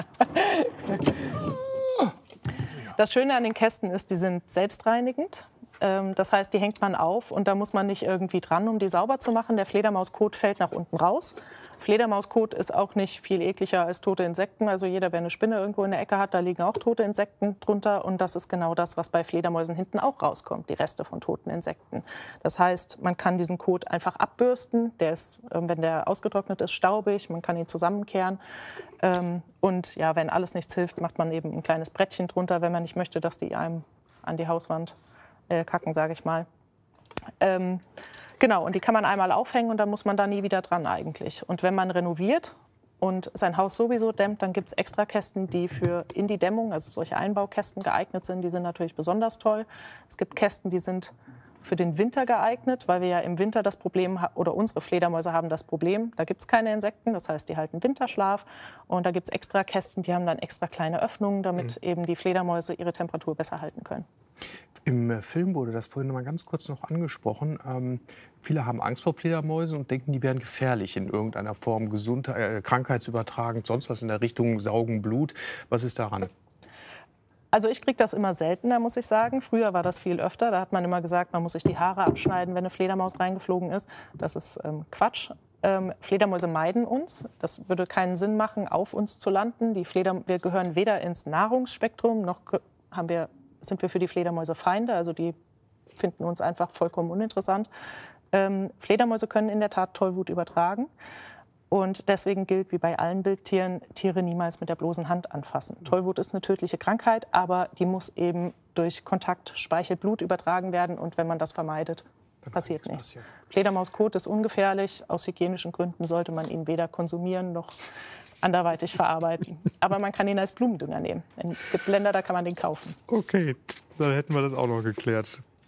Das Schöne an den Kästen ist, die sind selbstreinigend. Das heißt, die hängt man auf und da muss man nicht irgendwie dran, um die sauber zu machen. Der Fledermauskot fällt nach unten raus. Fledermauskot ist auch nicht viel ekliger als tote Insekten. Also jeder, der eine Spinne irgendwo in der Ecke hat, da liegen auch tote Insekten drunter. Und das ist genau das, was bei Fledermäusen hinten auch rauskommt, die Reste von toten Insekten. Das heißt, man kann diesen Kot einfach abbürsten. Der ist, wenn der ausgetrocknet ist, staubig. Man kann ihn zusammenkehren. Und ja, wenn alles nichts hilft, macht man eben ein kleines Brettchen drunter, wenn man nicht möchte, dass die einem an die Hauswand kacken, sage ich mal. Ähm, genau, und die kann man einmal aufhängen und dann muss man da nie wieder dran eigentlich. Und wenn man renoviert und sein Haus sowieso dämmt, dann gibt es extra Kästen, die für in die Dämmung, also solche Einbaukästen geeignet sind. Die sind natürlich besonders toll. Es gibt Kästen, die sind für den Winter geeignet, weil wir ja im Winter das Problem, oder unsere Fledermäuse haben das Problem, da gibt es keine Insekten, das heißt, die halten Winterschlaf. Und da gibt es extra Kästen, die haben dann extra kleine Öffnungen, damit mhm. eben die Fledermäuse ihre Temperatur besser halten können. Im Film wurde das vorhin noch mal ganz kurz noch angesprochen. Ähm, viele haben Angst vor Fledermäusen und denken, die wären gefährlich in irgendeiner Form, gesund, äh, krankheitsübertragend, sonst was in der Richtung, saugen Blut. Was ist daran? Also ich kriege das immer seltener, muss ich sagen. Früher war das viel öfter. Da hat man immer gesagt, man muss sich die Haare abschneiden, wenn eine Fledermaus reingeflogen ist. Das ist ähm, Quatsch. Ähm, Fledermäuse meiden uns. Das würde keinen Sinn machen, auf uns zu landen. Die Fleder wir gehören weder ins Nahrungsspektrum, noch haben wir, sind wir für die Fledermäuse Feinde. Also die finden uns einfach vollkommen uninteressant. Ähm, Fledermäuse können in der Tat Tollwut übertragen. Und deswegen gilt wie bei allen Wildtieren, Tiere niemals mit der bloßen Hand anfassen. Tollwut ist eine tödliche Krankheit, aber die muss eben durch Kontakt, Speichel, Blut übertragen werden. Und wenn man das vermeidet, passiert nichts. Fledermauskot ist ungefährlich. Aus hygienischen Gründen sollte man ihn weder konsumieren noch anderweitig verarbeiten. Aber man kann ihn als Blumendünger nehmen. Es gibt Länder, da kann man den kaufen. Okay, dann hätten wir das auch noch geklärt.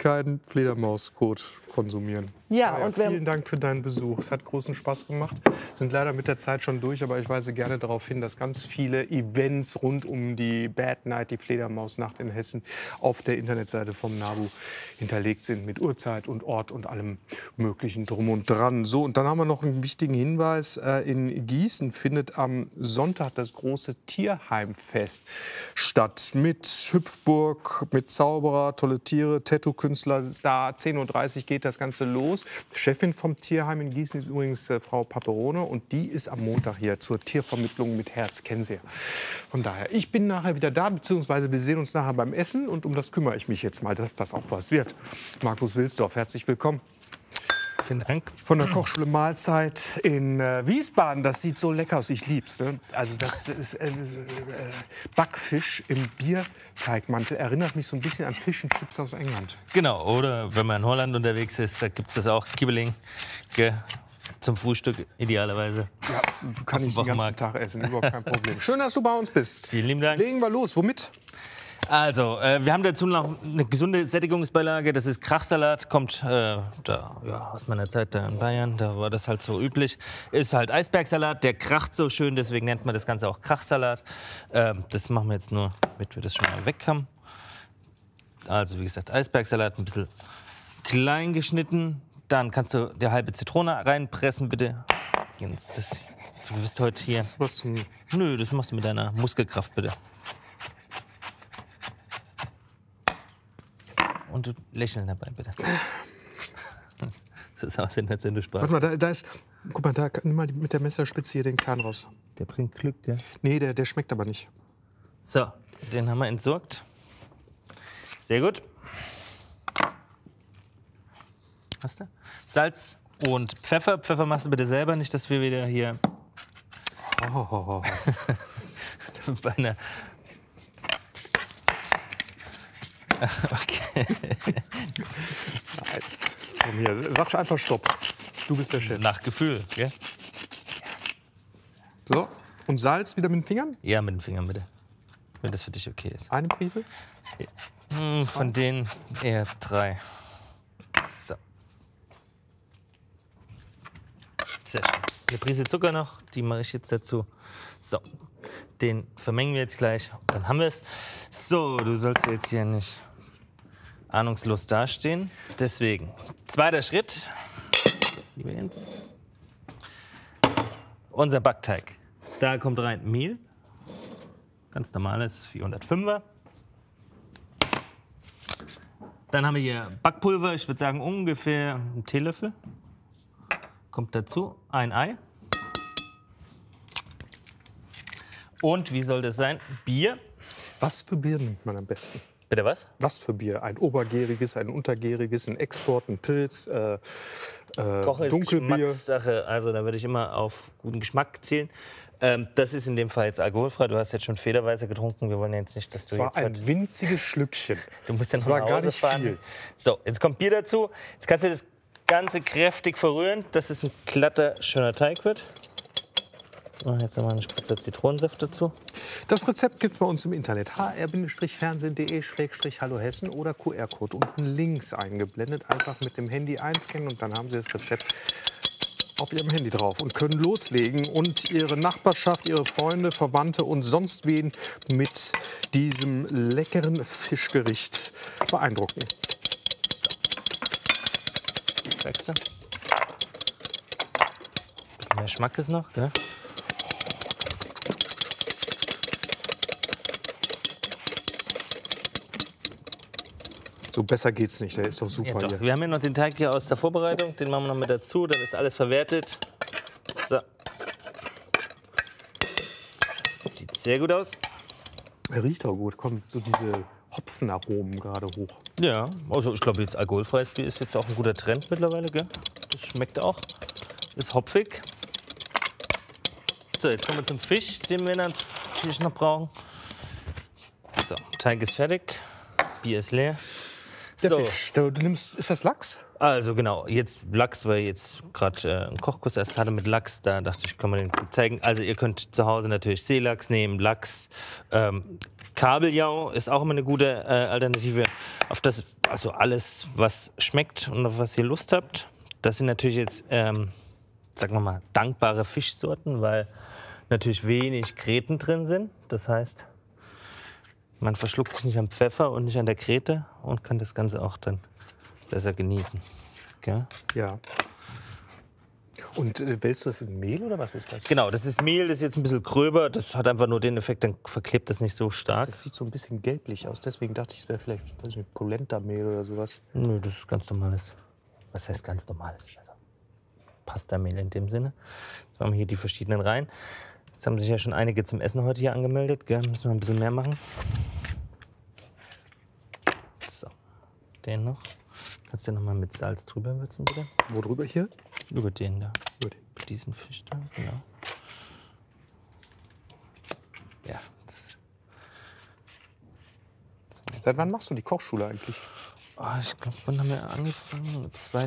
keinen Fledermauskot konsumieren. Ja, Maja, und wir vielen Dank für deinen Besuch. Es hat großen Spaß gemacht. Sind leider mit der Zeit schon durch, aber ich weise gerne darauf hin, dass ganz viele Events rund um die Bad Night, die Fledermausnacht in Hessen, auf der Internetseite vom NABU hinterlegt sind mit Uhrzeit und Ort und allem Möglichen drum und dran. So, und dann haben wir noch einen wichtigen Hinweis. In Gießen findet am Sonntag das große Tierheimfest statt mit Hüpfburg, mit Zauberer, tolle Tiere, Tattoo-Künstler. Da zehn Uhr dreißig geht das Ganze los. Chefin vom Tierheim in Gießen ist übrigens äh, Frau Paperone und die ist am Montag hier zur Tiervermittlung mit Herz. Kennen Sie ja. Von daher, ich bin nachher wieder da, beziehungsweise wir sehen uns nachher beim Essen und um das kümmere ich mich jetzt mal, dass das auch was wird. Markus Wilsdorf, herzlich willkommen. Vielen Dank. Von der Kochschule Mahlzeit in äh, Wiesbaden. Das sieht so lecker aus. Ich lieb's. Ne? Also das ist äh, äh, Backfisch im Bierteigmantel. Erinnert mich so ein bisschen an Fish and Chips aus England. Genau. Oder wenn man in Holland unterwegs ist, da gibt es das auch. Kibbeling. Gell? Zum Frühstück idealerweise. Ja, kann ich den ganzen Tag essen. Überhaupt kein Problem. Schön, dass du bei uns bist. Vielen lieben Dank. Legen wir los. Womit? Also, äh, wir haben dazu noch eine gesunde Sättigungsbeilage. Das ist Krachsalat, kommt äh, da, ja, aus meiner Zeit da in Bayern. Da war das halt so üblich. Ist halt Eisbergsalat, der kracht so schön, deswegen nennt man das Ganze auch Krachsalat. Äh, das machen wir jetzt nur, damit wir das schon mal weg haben. Also, wie gesagt, Eisbergsalat, ein bisschen klein geschnitten. Dann kannst du die halbe Zitrone reinpressen, bitte. Das, du bist heute hier. Das was zum Nö, das machst du mit deiner Muskelkraft, bitte. Und du lächeln dabei, bitte. Das ist aussehen, als wenn du Spaß. Warte mal, da, da ist. Guck mal, da nimm mal mit der Messerspitze hier den Kern raus. Der bringt Glück, gell? Nee, der, der schmeckt aber nicht. So, den haben wir entsorgt. Sehr gut. Hast du? Salz und Pfeffer. Pfeffer machst du bitte selber, nicht, dass wir wieder hier oh. bei einer okay. Komm hier, sag einfach Stopp. Du bist der Chef. Nach Gefühl, gell? So, und Salz wieder mit den Fingern? Ja, mit den Fingern bitte. Wenn das für dich okay ist. Eine Prise? Ja. Hm, von denen eher drei. So. Sehr schön. Eine Prise Zucker noch, die mache ich jetzt dazu. So, den vermengen wir jetzt gleich. Dann haben wir es. So, du sollst jetzt hier nicht ahnungslos dastehen. Deswegen, zweiter Schritt. Lieber Jens. Unser Backteig. Da kommt rein Mehl. Ganz normales vierhundertfünfer. Dann haben wir hier Backpulver. Ich würde sagen ungefähr einen Teelöffel. Kommt dazu ein Ei. Und wie soll das sein? Bier. Was für Bier nimmt man am besten? Bitte was? Was für Bier? Ein obergäriges, ein untergäriges, ein Export, ein Pilz, äh, äh, Kochen ist Dunkelbier? Geschmackssache. Also da würde ich immer auf guten Geschmack zählen. Ähm, das ist in dem Fall jetzt alkoholfrei. Du hast jetzt schon Federweißer getrunken. Wir wollen jetzt nicht, dass du das war jetzt... ein halt winziges Schlückchen. Du musst ja noch das war nach gar Hause nicht fahren. viel. So, jetzt kommt Bier dazu. Jetzt kannst du das Ganze kräftig verrühren, dass es ein glatter, schöner Teig wird. Oh, jetzt haben wir einen Spritzer Zitronensaft dazu. Das Rezept gibt es bei uns im Internet. h r fernsehen punkt de Schrägstrich Hallo Hessen oder Q R-Code unten links eingeblendet. Einfach mit dem Handy einscannen und dann haben Sie das Rezept auf Ihrem Handy drauf und können loslegen und Ihre Nachbarschaft, Ihre Freunde, Verwandte und sonst wen mit diesem leckeren Fischgericht beeindrucken. So. Sagst du? Ein bisschen mehr Schmack ist noch, gell? So besser geht's nicht, der ist doch super Ja, doch. hier. Wir haben hier noch den Teig hier aus der Vorbereitung, den machen wir noch mit dazu, dann ist alles verwertet. So. Sieht sehr gut aus. Er riecht auch gut, kommt so diese Hopfenaromen gerade hoch. Ja, also ich glaube jetzt alkoholfreies Bier ist jetzt auch ein guter Trend mittlerweile, gell? Das schmeckt auch, ist hopfig. So, jetzt kommen wir zum Fisch, den wir natürlich noch brauchen. So, Teig ist fertig, Bier ist leer. Der So. Fisch. Du, du nimmst, ist das Lachs? Also genau, jetzt Lachs, weil jetzt gerade äh, einen Kochkurs erst hatte mit Lachs, da dachte ich, kann man den gut zeigen. Also ihr könnt zu Hause natürlich Seelachs nehmen, Lachs, ähm, Kabeljau ist auch immer eine gute äh, Alternative. Auf das, also alles, was schmeckt und auf was ihr Lust habt. Das sind natürlich jetzt, ähm, sagen wir mal, dankbare Fischsorten, weil natürlich wenig Kreten drin sind. Das heißt, man verschluckt sich nicht am Pfeffer und nicht an der Krete und kann das Ganze auch dann besser genießen. Gell? Ja. Und äh, wälzt du das in Mehl oder was ist das? Genau, das ist Mehl, das ist jetzt ein bisschen gröber. Das hat einfach nur den Effekt, dann verklebt das nicht so stark. Das sieht so ein bisschen gelblich aus, deswegen dachte ich, es wäre vielleicht weiß nicht, Polenta-Mehl oder sowas. Nö, das ist ganz normales. Was heißt ganz normales? Also Pastamehl in dem Sinne. Jetzt machen wir hier die verschiedenen rein. Jetzt haben sich ja schon einige zum Essen heute hier angemeldet. Gell? Müssen wir ein bisschen mehr machen. So, den noch. Kannst du noch mal mit Salz drüber würzen, bitte? Wo drüber hier? Über den da. Über den. Diesen Fisch da, genau. Ja. Das. Seit wann machst du die Kochschule eigentlich? Oh, ich glaube, wann haben wir angefangen?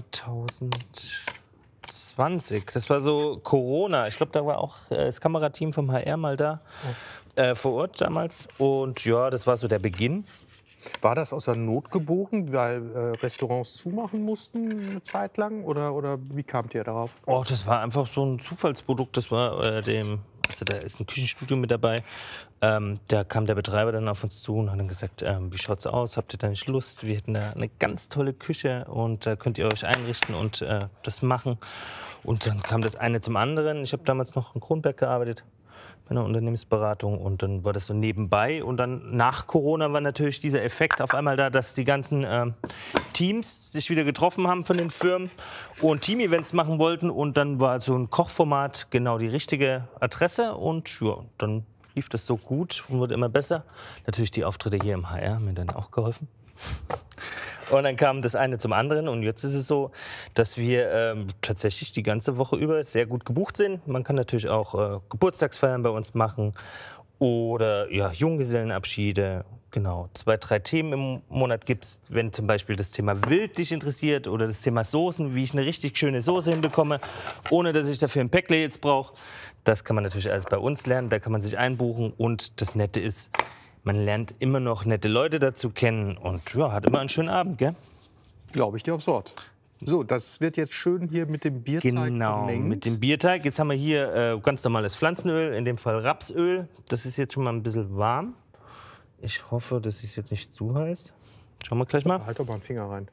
zweitausendzwanzig. Das war so Corona. Ich glaube, da war auch äh, das Kamerateam vom H R mal da oh. äh, vor Ort damals. Und ja, das war so der Beginn. War das aus der Not geboren, weil äh, Restaurants zumachen mussten eine Zeit lang? Oder, oder wie kamt ihr darauf? Oh, das war einfach so ein Zufallsprodukt. Das war äh, dem, also da ist ein Küchenstudio mit dabei. Ähm, da kam der Betreiber dann auf uns zu und hat dann gesagt, ähm, wie schaut's aus? Habt ihr da nicht Lust? Wir hätten da eine ganz tolle Küche und da äh, könnt ihr euch einrichten und äh, das machen. Und dann kam das eine zum anderen. Ich habe damals noch in Kronberg gearbeitet, bei einer Unternehmensberatung, und dann war das so nebenbei. Und dann nach Corona war natürlich dieser Effekt auf einmal da, dass die ganzen äh, Teams sich wieder getroffen haben von den Firmen und Team-Events machen wollten. Und dann war so ein Kochformat genau die richtige Adresse. Und ja, dann lief das so gut und wurde immer besser. Natürlich die Auftritte hier im H R haben mir dann auch geholfen. Und dann kam das eine zum anderen und jetzt ist es so, dass wir ähm, tatsächlich die ganze Woche über sehr gut gebucht sind. Man kann natürlich auch äh, Geburtstagsfeiern bei uns machen oder ja, Junggesellenabschiede. Genau, zwei, drei Themen im Monat gibt es, wenn zum Beispiel das Thema Wild dich interessiert oder das Thema Soßen, wie ich eine richtig schöne Soße hinbekomme, ohne dass ich dafür ein Päckle jetzt brauche. Das kann man natürlich alles bei uns lernen, da kann man sich einbuchen und das Nette ist, man lernt immer noch nette Leute dazu kennen und ja, hat immer einen schönen Abend, gell? Glaube ich dir aufs Wort. So, das wird jetzt schön hier mit dem Bierteig Genau, vermengt. mit dem Bierteig. Jetzt haben wir hier äh, ganz normales Pflanzenöl, in dem Fall Rapsöl. Das ist jetzt schon mal ein bisschen warm. Ich hoffe, das ist jetzt nicht zu heiß. Schauen wir gleich mal. Halt doch mal einen Finger rein.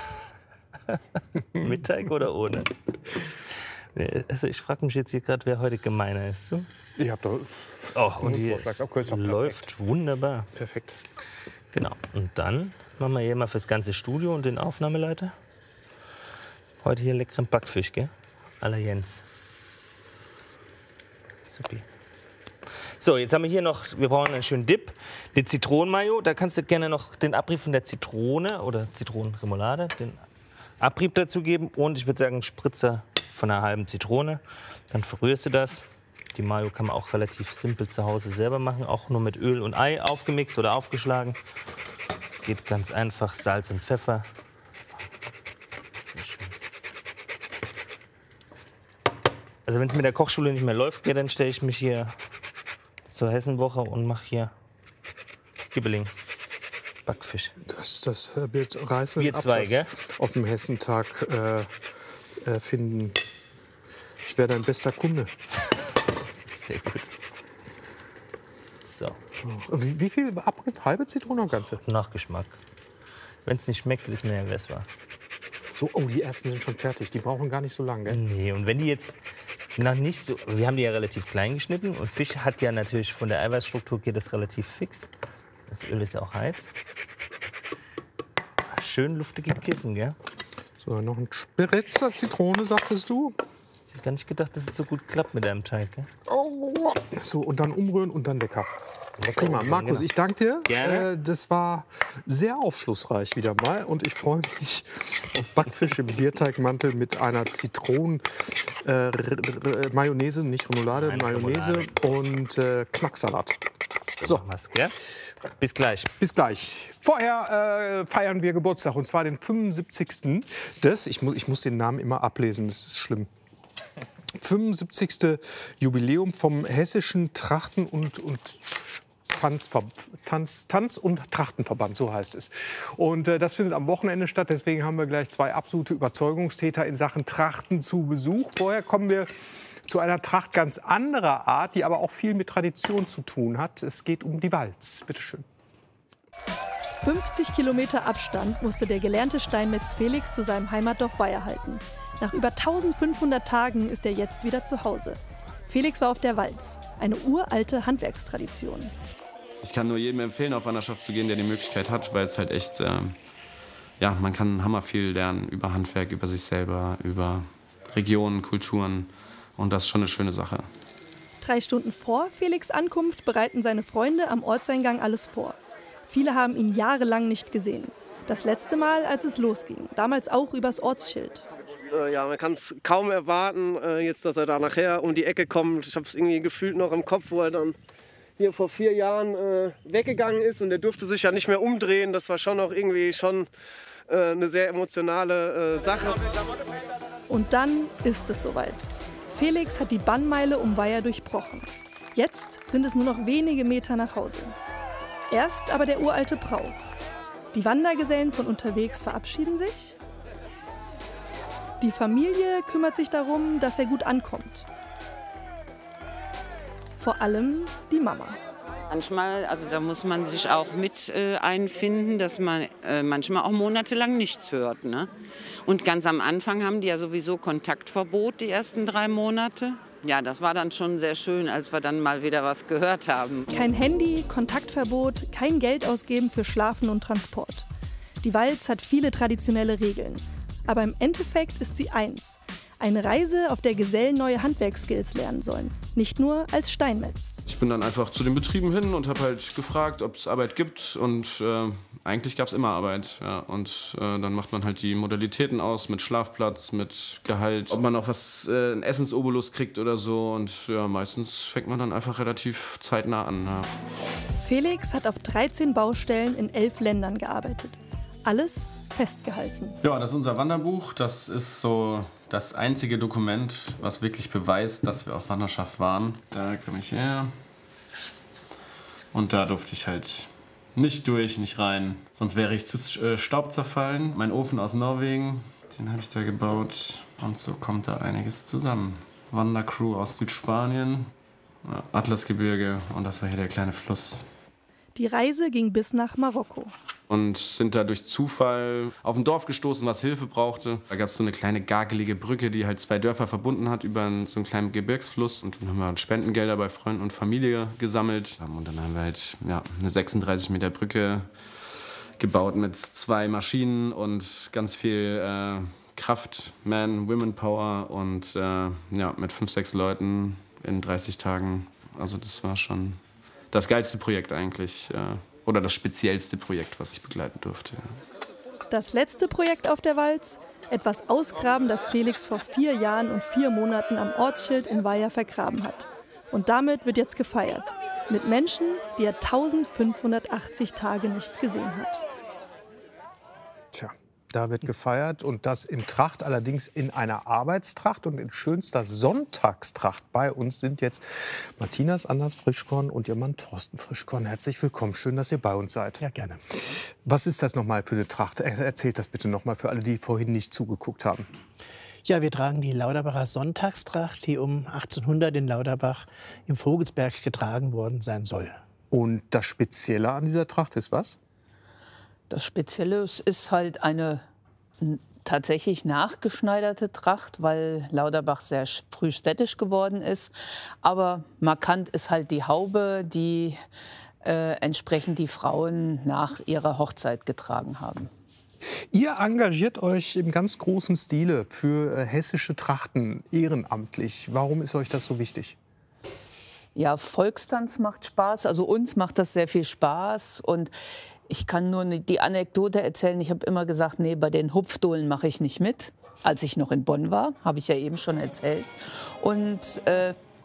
Mit Teig oder ohne? Also ich frage mich jetzt hier gerade, wer heute gemeiner ist. So? Ich hab doch oh, und hier okay, ist läuft wunderbar. Perfekt. Genau. Und dann machen wir hier mal fürs ganze Studio und den Aufnahmeleiter. Heute hier leckeren Backfisch, gell? À la Jens. Supi. So, jetzt haben wir hier noch, wir brauchen einen schönen Dip, den Zitronenmayo. Da kannst du gerne noch den Abrieb von der Zitrone oder Zitronenremoulade, den Abrieb dazu geben. Und ich würde sagen, einen Spritzer von einer halben Zitrone. Dann verrührst du das. Die Mayo kann man auch relativ simpel zu Hause selber machen, auch nur mit Öl und Ei aufgemixt oder aufgeschlagen. Geht ganz einfach, Salz und Pfeffer. Also wenn es mit der Kochschule nicht mehr läuft, dann stelle ich mich hier zur Hessenwoche und mache hier Gibbeling, Backfisch. Das, das wird reißen Wir zwei, gell? Auf dem Hessentag äh, äh, finden. Ich wäre dein bester Kunde. Sehr gut. So. Wie, wie viel Abrieb? Halbe Zitrone oder ganze? Nach Geschmack. Wenn es nicht schmeckt, wissen wir ja, wer es war. So, oh, die ersten sind schon fertig. Die brauchen gar nicht so lange, gell? Nee, und wenn die jetzt noch nicht so... Wir haben die ja relativ klein geschnitten und Fisch hat ja natürlich von der Eiweißstruktur geht das relativ fix. Das Öl ist ja auch heiß. Schön luftige Kissen, gell? So, noch ein Spritzer Zitrone, sagtest du? Ich hätte gar nicht gedacht, dass es so gut klappt mit deinem Teig, gell? Oh. So, und dann umrühren und dann lecker. Prima. Markus, ich danke dir. Gerne. Äh, das war sehr aufschlussreich wieder mal. Und ich freue mich auf Backfisch im Bierteigmantel mit einer Zitronen-Mayonnaise, äh, nicht Remoulade, Nein, Mayonnaise Remoulade. und äh, Knacksalat. So, bis gleich. Bis gleich. Vorher äh, feiern wir Geburtstag, und zwar den fünfundsiebzigsten des, ich muss, ich muss den Namen immer ablesen, das ist schlimm. fünfundsiebzigste Jubiläum vom Hessischen Trachten- und, und Tanzver Tanz, Tanz- und Trachtenverband, so heißt es. Und äh, das findet am Wochenende statt. Deswegen haben wir gleich zwei absolute Überzeugungstäter in Sachen Trachten zu Besuch. Vorher kommen wir zu einer Tracht ganz anderer Art, die aber auch viel mit Tradition zu tun hat. Es geht um die Walz. Bitte schön. fünfzig Kilometer Abstand musste der gelernte Steinmetz Felix zu seinem Heimatdorf Weiher halten. Nach über eintausendfünfhundert Tagen ist er jetzt wieder zu Hause. Felix war auf der Walz, eine uralte Handwerkstradition. Ich kann nur jedem empfehlen, auf Wanderschaft zu gehen, der die Möglichkeit hat, weil es halt echt, äh, ja, man kann hammer viel lernen über Handwerk, über sich selber, über Regionen, Kulturen, und das ist schon eine schöne Sache. Drei Stunden vor Felix' Ankunft bereiten seine Freunde am Ortseingang alles vor. Viele haben ihn jahrelang nicht gesehen. Das letzte Mal, als es losging, damals auch übers Ortsschild. Ja, man kann es kaum erwarten, jetzt, dass er da nachher um die Ecke kommt. Ich habe es irgendwie gefühlt noch im Kopf, wo er dann hier vor vier Jahren äh, weggegangen ist, und er durfte sich ja nicht mehr umdrehen. Das war schon auch irgendwie schon äh, eine sehr emotionale äh, Sache. Und dann ist es soweit. Felix hat die Bannmeile um Weiher durchbrochen. Jetzt sind es nur noch wenige Meter nach Hause. Erst aber der uralte Brauch. Die Wandergesellen von unterwegs verabschieden sich. Die Familie kümmert sich darum, dass er gut ankommt. Vor allem die Mama. Manchmal, also da muss man sich auch mit äh, einfinden, dass man äh, manchmal auch monatelang nichts hört. Ne? Und ganz am Anfang haben die ja sowieso Kontaktverbot, die ersten drei Monate. Ja, das war dann schon sehr schön, als wir dann mal wieder was gehört haben. Kein Handy, Kontaktverbot, kein Geld ausgeben für Schlafen und Transport. Die Walz hat viele traditionelle Regeln. Aber im Endeffekt ist sie eins. Eine Reise, auf der Gesellen neue Handwerksskills lernen sollen. Nicht nur als Steinmetz. Ich bin dann einfach zu den Betrieben hin und habe halt gefragt, ob es Arbeit gibt. Und äh, eigentlich gab es immer Arbeit. Ja. Und äh, dann macht man halt die Modalitäten aus mit Schlafplatz, mit Gehalt. Ob man auch was, äh, einen Essensobolus kriegt oder so. Und ja, meistens fängt man dann einfach relativ zeitnah an. Ja. Felix hat auf dreizehn Baustellen in elf Ländern gearbeitet. Alles festgehalten. Ja, das ist unser Wanderbuch. Das ist so das einzige Dokument, was wirklich beweist, dass wir auf Wanderschaft waren. Da komme ich her. Und da durfte ich halt nicht durch, nicht rein. Sonst wäre ich zu Staub zerfallen. Mein Ofen aus Norwegen, den habe ich da gebaut. Und so kommt da einiges zusammen. Wandercrew aus Südspanien, Atlasgebirge, und das war hier der kleine Fluss. Die Reise ging bis nach Marokko. Und sind da durch Zufall auf ein Dorf gestoßen, was Hilfe brauchte. Da gab es so eine kleine gagelige Brücke, die halt zwei Dörfer verbunden hat über einen, so einen kleinen Gebirgsfluss. Und dann haben wir Spendengelder bei Freunden und Familie gesammelt. Und dann haben wir halt ja, eine sechsunddreißig Meter Brücke gebaut mit zwei Maschinen und ganz viel äh, Kraft, Man, Women Power, und äh, ja, mit fünf, sechs Leuten in dreißig Tagen. Also das war schon das geilste Projekt eigentlich. Äh, Oder das speziellste Projekt, was ich begleiten durfte. Das letzte Projekt auf der Walz? Etwas ausgraben, das Felix vor vier Jahren und vier Monaten am Ortsschild in Weiher vergraben hat. Und damit wird jetzt gefeiert. Mit Menschen, die er eintausendfünfhundertachtzig Tage nicht gesehen hat. Tja, da wird gefeiert, und das in Tracht, allerdings in einer Arbeitstracht und in schönster Sonntagstracht. Bei uns sind jetzt Martinas Anders Frischkorn und ihr Mann Thorsten Frischkorn. Herzlich willkommen, schön, dass ihr bei uns seid. Ja, gerne. Was ist das nochmal für eine Tracht? Erzählt das bitte nochmal für alle, die vorhin nicht zugeguckt haben. Ja, wir tragen die Lauterbacher Sonntagstracht, die um achtzehnhundert in Lauterbach im Vogelsberg getragen worden sein soll. Und das Spezielle an dieser Tracht ist was? Das Spezielle ist halt eine tatsächlich nachgeschneiderte Tracht, weil Lauterbach sehr früh städtisch geworden ist. Aber markant ist halt die Haube, die äh, entsprechend die Frauen nach ihrer Hochzeit getragen haben. Ihr engagiert euch im ganz großen Stile für äh, hessische Trachten ehrenamtlich. Warum ist euch das so wichtig? Ja, Volkstanz macht Spaß. Also uns macht das sehr viel Spaß. Und ich kann nur die Anekdote erzählen. Ich habe immer gesagt, nee, bei den Hupfdohlen mache ich nicht mit. Als ich noch in Bonn war, habe ich ja eben schon erzählt. Und äh,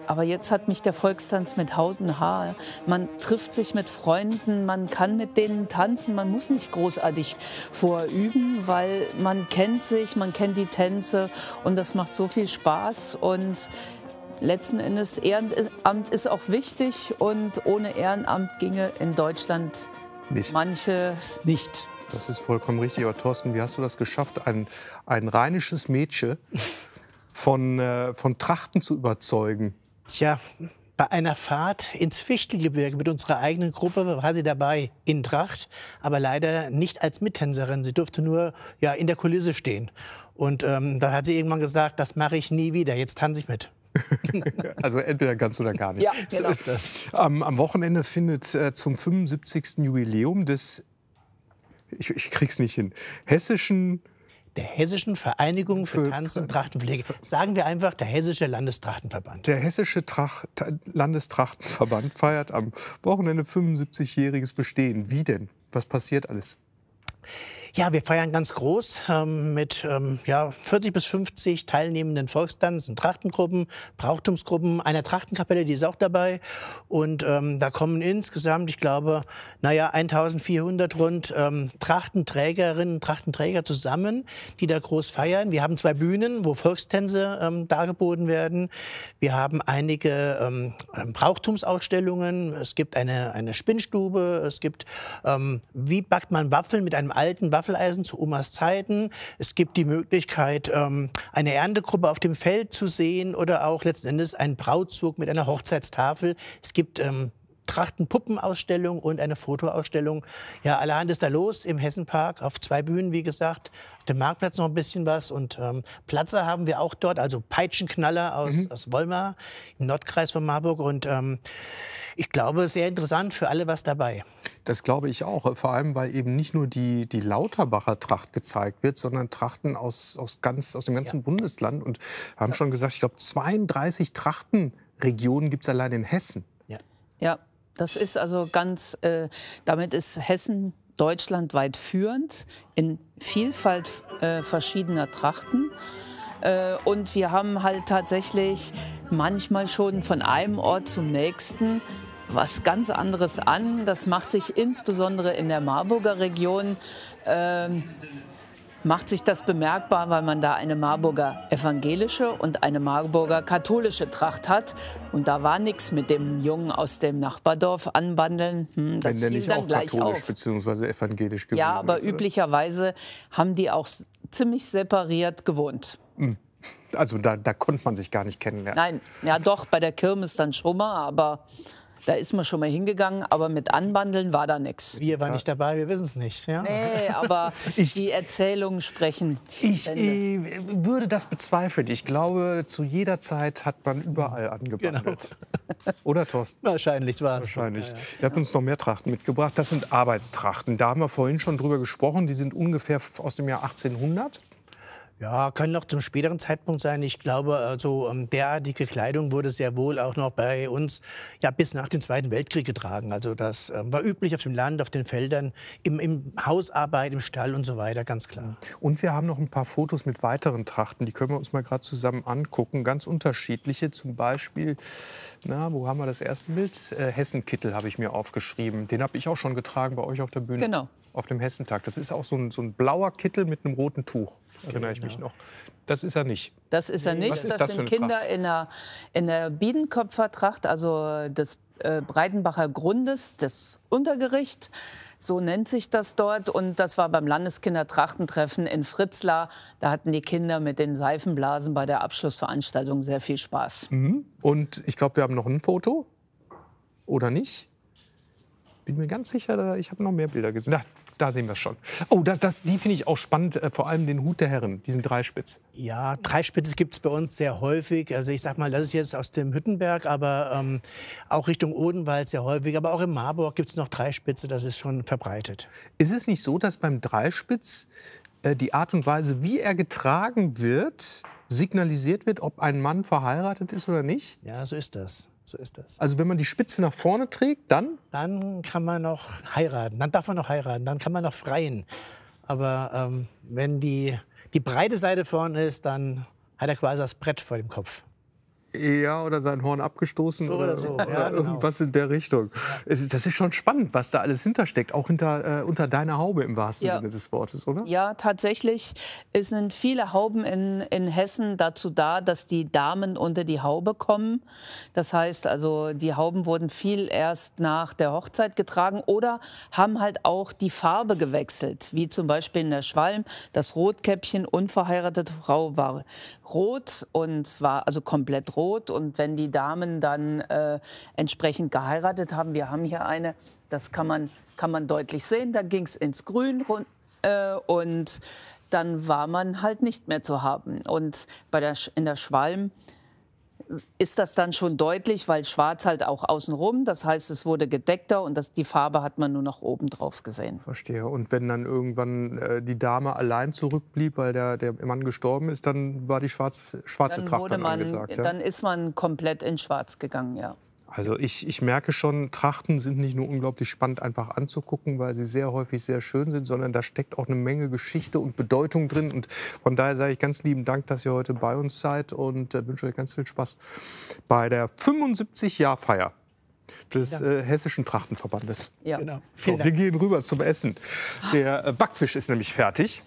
Aber jetzt hat mich der Volkstanz mit Haut und Haar. Man trifft sich mit Freunden, man kann mit denen tanzen, man muss nicht großartig vorüben, weil man kennt sich, man kennt die Tänze und das macht so viel Spaß. Und letzten Endes, Ehrenamt ist auch wichtig und ohne Ehrenamt ginge in Deutschland Nichts. manches nicht. Das ist vollkommen richtig. Aber Thorsten, wie hast du das geschafft, ein, ein rheinisches Mädchen von, äh, von Trachten zu überzeugen? Tja, bei einer Fahrt ins Fichtelgebirge mit unserer eigenen Gruppe war sie dabei in Tracht, aber leider nicht als Mittänzerin. Sie durfte nur ja, in der Kulisse stehen. Und ähm, da hat sie irgendwann gesagt, das mache ich nie wieder, jetzt tanze ich mit. Also entweder ganz oder gar nicht. Ja, genau. So ist das. Am, am Wochenende findet äh, zum fünfundsiebzigsten Jubiläum des, ich, ich krieg's nicht hin, hessischen... Der Hessischen Vereinigung für, für Tanz- und Trachtenpflege. Sagen wir einfach, der Hessische Landestrachtenverband. Der Hessische Trach Landestrachtenverband feiert am Wochenende fünfundsiebzigjähriges Bestehen. Wie denn? Was passiert alles? Ja, wir feiern ganz groß ähm, mit ähm, ja, vierzig bis fünfzig teilnehmenden Volkstanz- und Trachtengruppen, Brauchtumsgruppen, einer Trachtenkapelle, die ist auch dabei. Und ähm, da kommen insgesamt, ich glaube, naja, eintausendvierhundert rund ähm, Trachtenträgerinnen und Trachtenträger zusammen, die da groß feiern. Wir haben zwei Bühnen, wo Volkstänze ähm, dargeboten werden. Wir haben einige ähm, Brauchtumsausstellungen. Es gibt eine, eine Spinnstube. Es gibt, ähm, wie backt man Waffeln mit einem alten Waffeleisen zu Omas Zeiten. Es gibt die Möglichkeit, ähm, eine Erntegruppe auf dem Feld zu sehen oder auch letzten Endes einen Brautzug mit einer Hochzeitstafel. Es gibt ähm, Trachtenpuppenausstellung und eine Fotoausstellung. Ja, allerhand ist da los im Hessenpark auf zwei Bühnen, wie gesagt. Auf dem Marktplatz noch ein bisschen was und ähm, Platzer haben wir auch dort, also Peitschenknaller aus, mhm. aus Wolmar im Nordkreis von Marburg und ähm, ich glaube, sehr interessant für alle was dabei. Das glaube ich auch, vor allem, weil eben nicht nur die, die Lauterbacher Tracht gezeigt wird, sondern Trachten aus, aus, ganz, aus dem ganzen ja. Bundesland und wir haben ja. schon gesagt, ich glaube, zweiunddreißig Trachtenregionen gibt es allein in Hessen. Ja. ja. Das ist also ganz, äh, damit ist Hessen deutschlandweit führend in Vielfalt äh, verschiedener Trachten. Äh, und wir haben halt tatsächlich manchmal schon von einem Ort zum nächsten was ganz anderes an. Das macht sich insbesondere in der Marburger Region äh, macht sich das bemerkbar, weil man da eine Marburger evangelische und eine Marburger katholische Tracht hat. Und da war nichts mit dem Jungen aus dem Nachbardorf anbandeln. Hm, das Wenn der fiel nicht dann auch gleich katholisch auf. bzw. evangelisch gewesen Ja, aber ist, oder? üblicherweise haben die auch ziemlich separiert gewohnt. Also da, da konnte man sich gar nicht kennenlernen. Nein, ja doch, bei der Kirmes dann schon mal, aber da ist man schon mal hingegangen, aber mit Anbandeln war da nichts. Wir waren nicht dabei, wir wissen es nicht. Ja? Nee, aber ich, die Erzählungen sprechen. Ich äh, würde das bezweifeln. Ich glaube, zu jeder Zeit hat man überall angebandelt. Genau. Oder, Thorsten? Wahrscheinlich war es. Wahrscheinlich. Ja, ja. Ihr habt uns noch mehr Trachten mitgebracht. Das sind Arbeitstrachten. Da haben wir vorhin schon drüber gesprochen. Die sind ungefähr aus dem Jahr achtzehnhundert. Ja, können noch zum späteren Zeitpunkt sein. Ich glaube, also derartige Kleidung wurde sehr wohl auch noch bei uns ja, bis nach dem Zweiten Weltkrieg getragen. Also das äh, war üblich auf dem Land, auf den Feldern, im, im Hausarbeit, im Stall und so weiter, ganz klar. Und wir haben noch ein paar Fotos mit weiteren Trachten. Die können wir uns mal gerade zusammen angucken. Ganz unterschiedliche. Zum Beispiel, na, wo haben wir das erste Bild? Äh, Hessenkittel habe ich mir aufgeschrieben. Den habe ich auch schon getragen bei euch auf der Bühne. Genau. Auf dem Hessentag. Das ist auch so ein, so ein blauer Kittel mit einem roten Tuch. Erinnere ich mich noch. Das ist er nicht. Das ist er nicht. Was ist das, das sind für eine Kinder Tracht? in der, in der Biedenköpfertracht, also des äh, Breitenbacher Grundes, das Untergericht. So nennt sich das dort. Und das war beim Landeskindertrachtentreffen in Fritzlar. Da hatten die Kinder mit den Seifenblasen bei der Abschlussveranstaltung sehr viel Spaß. Mhm. Und ich glaube, wir haben noch ein Foto. Oder nicht? Bin mir ganz sicher, ich habe noch mehr Bilder gesehen. Da, da sehen wir es schon. Oh, das, das, die finde ich auch spannend, äh, vor allem den Hut der Herren, diesen Dreispitz. Ja, Dreispitze gibt es bei uns sehr häufig. Also ich sag mal, das ist jetzt aus dem Hüttenberg, aber ähm, auch Richtung Odenwald sehr häufig. Aber auch in Marburg gibt es noch Dreispitze, das ist schon verbreitet. Ist es nicht so, dass beim Dreispitz äh, die Art und Weise, wie er getragen wird, signalisiert wird, ob ein Mann verheiratet ist oder nicht? Ja, so ist das. So ist das. Also wenn man die Spitze nach vorne trägt, dann? Dann kann man noch heiraten, dann darf man noch heiraten, dann kann man noch freien. Aber ähm, wenn die, die breite Seite vorne ist, dann hat er quasi das Brett vor dem Kopf. Ja, oder sein Horn abgestoßen So oder, oder so. oder Ja, genau. irgendwas in der Richtung. Es ist- Das ist schon spannend, was da alles hintersteckt, auch hinter, äh, unter deiner Haube im wahrsten Ja. Sinne des Wortes, oder? Ja, tatsächlich. Es sind viele Hauben in, in Hessen dazu da, dass die Damen unter die Haube kommen. Das heißt also, die Hauben wurden viel erst nach der Hochzeit getragen oder haben halt auch die Farbe gewechselt. Wie zum Beispiel in der Schwalm. Das Rotkäppchen, unverheiratete Frau, war rot und war also komplett rot. Und wenn die Damen dann äh, entsprechend geheiratet haben, wir haben hier eine, das kann man, kann man deutlich sehen, da ging es ins Grün rund, äh, und dann war man halt nicht mehr zu haben. Und bei der, Sch- in der Schwalm ist das dann schon deutlich, weil schwarz halt auch außenrum, das heißt, es wurde gedeckter und das, die Farbe hat man nur noch oben drauf gesehen. Verstehe. Und wenn dann irgendwann äh, die Dame allein zurückblieb, weil der, der Mann gestorben ist, dann war die schwarz, schwarze Dann, Tracht wurde dann man, angesagt. Ja? dann ist man komplett in schwarz gegangen, ja. Also ich, ich merke schon, Trachten sind nicht nur unglaublich spannend einfach anzugucken, weil sie sehr häufig sehr schön sind, sondern da steckt auch eine Menge Geschichte und Bedeutung drin. Und von daher sage ich ganz lieben Dank, dass ihr heute bei uns seid und äh, wünsche euch ganz viel Spaß bei der fünfundsiebzig-Jahr-Feier des äh, Hessischen Trachtenverbandes. Ja. Genau. So, wir gehen rüber zum Essen. Der äh, Backfisch ist nämlich fertig.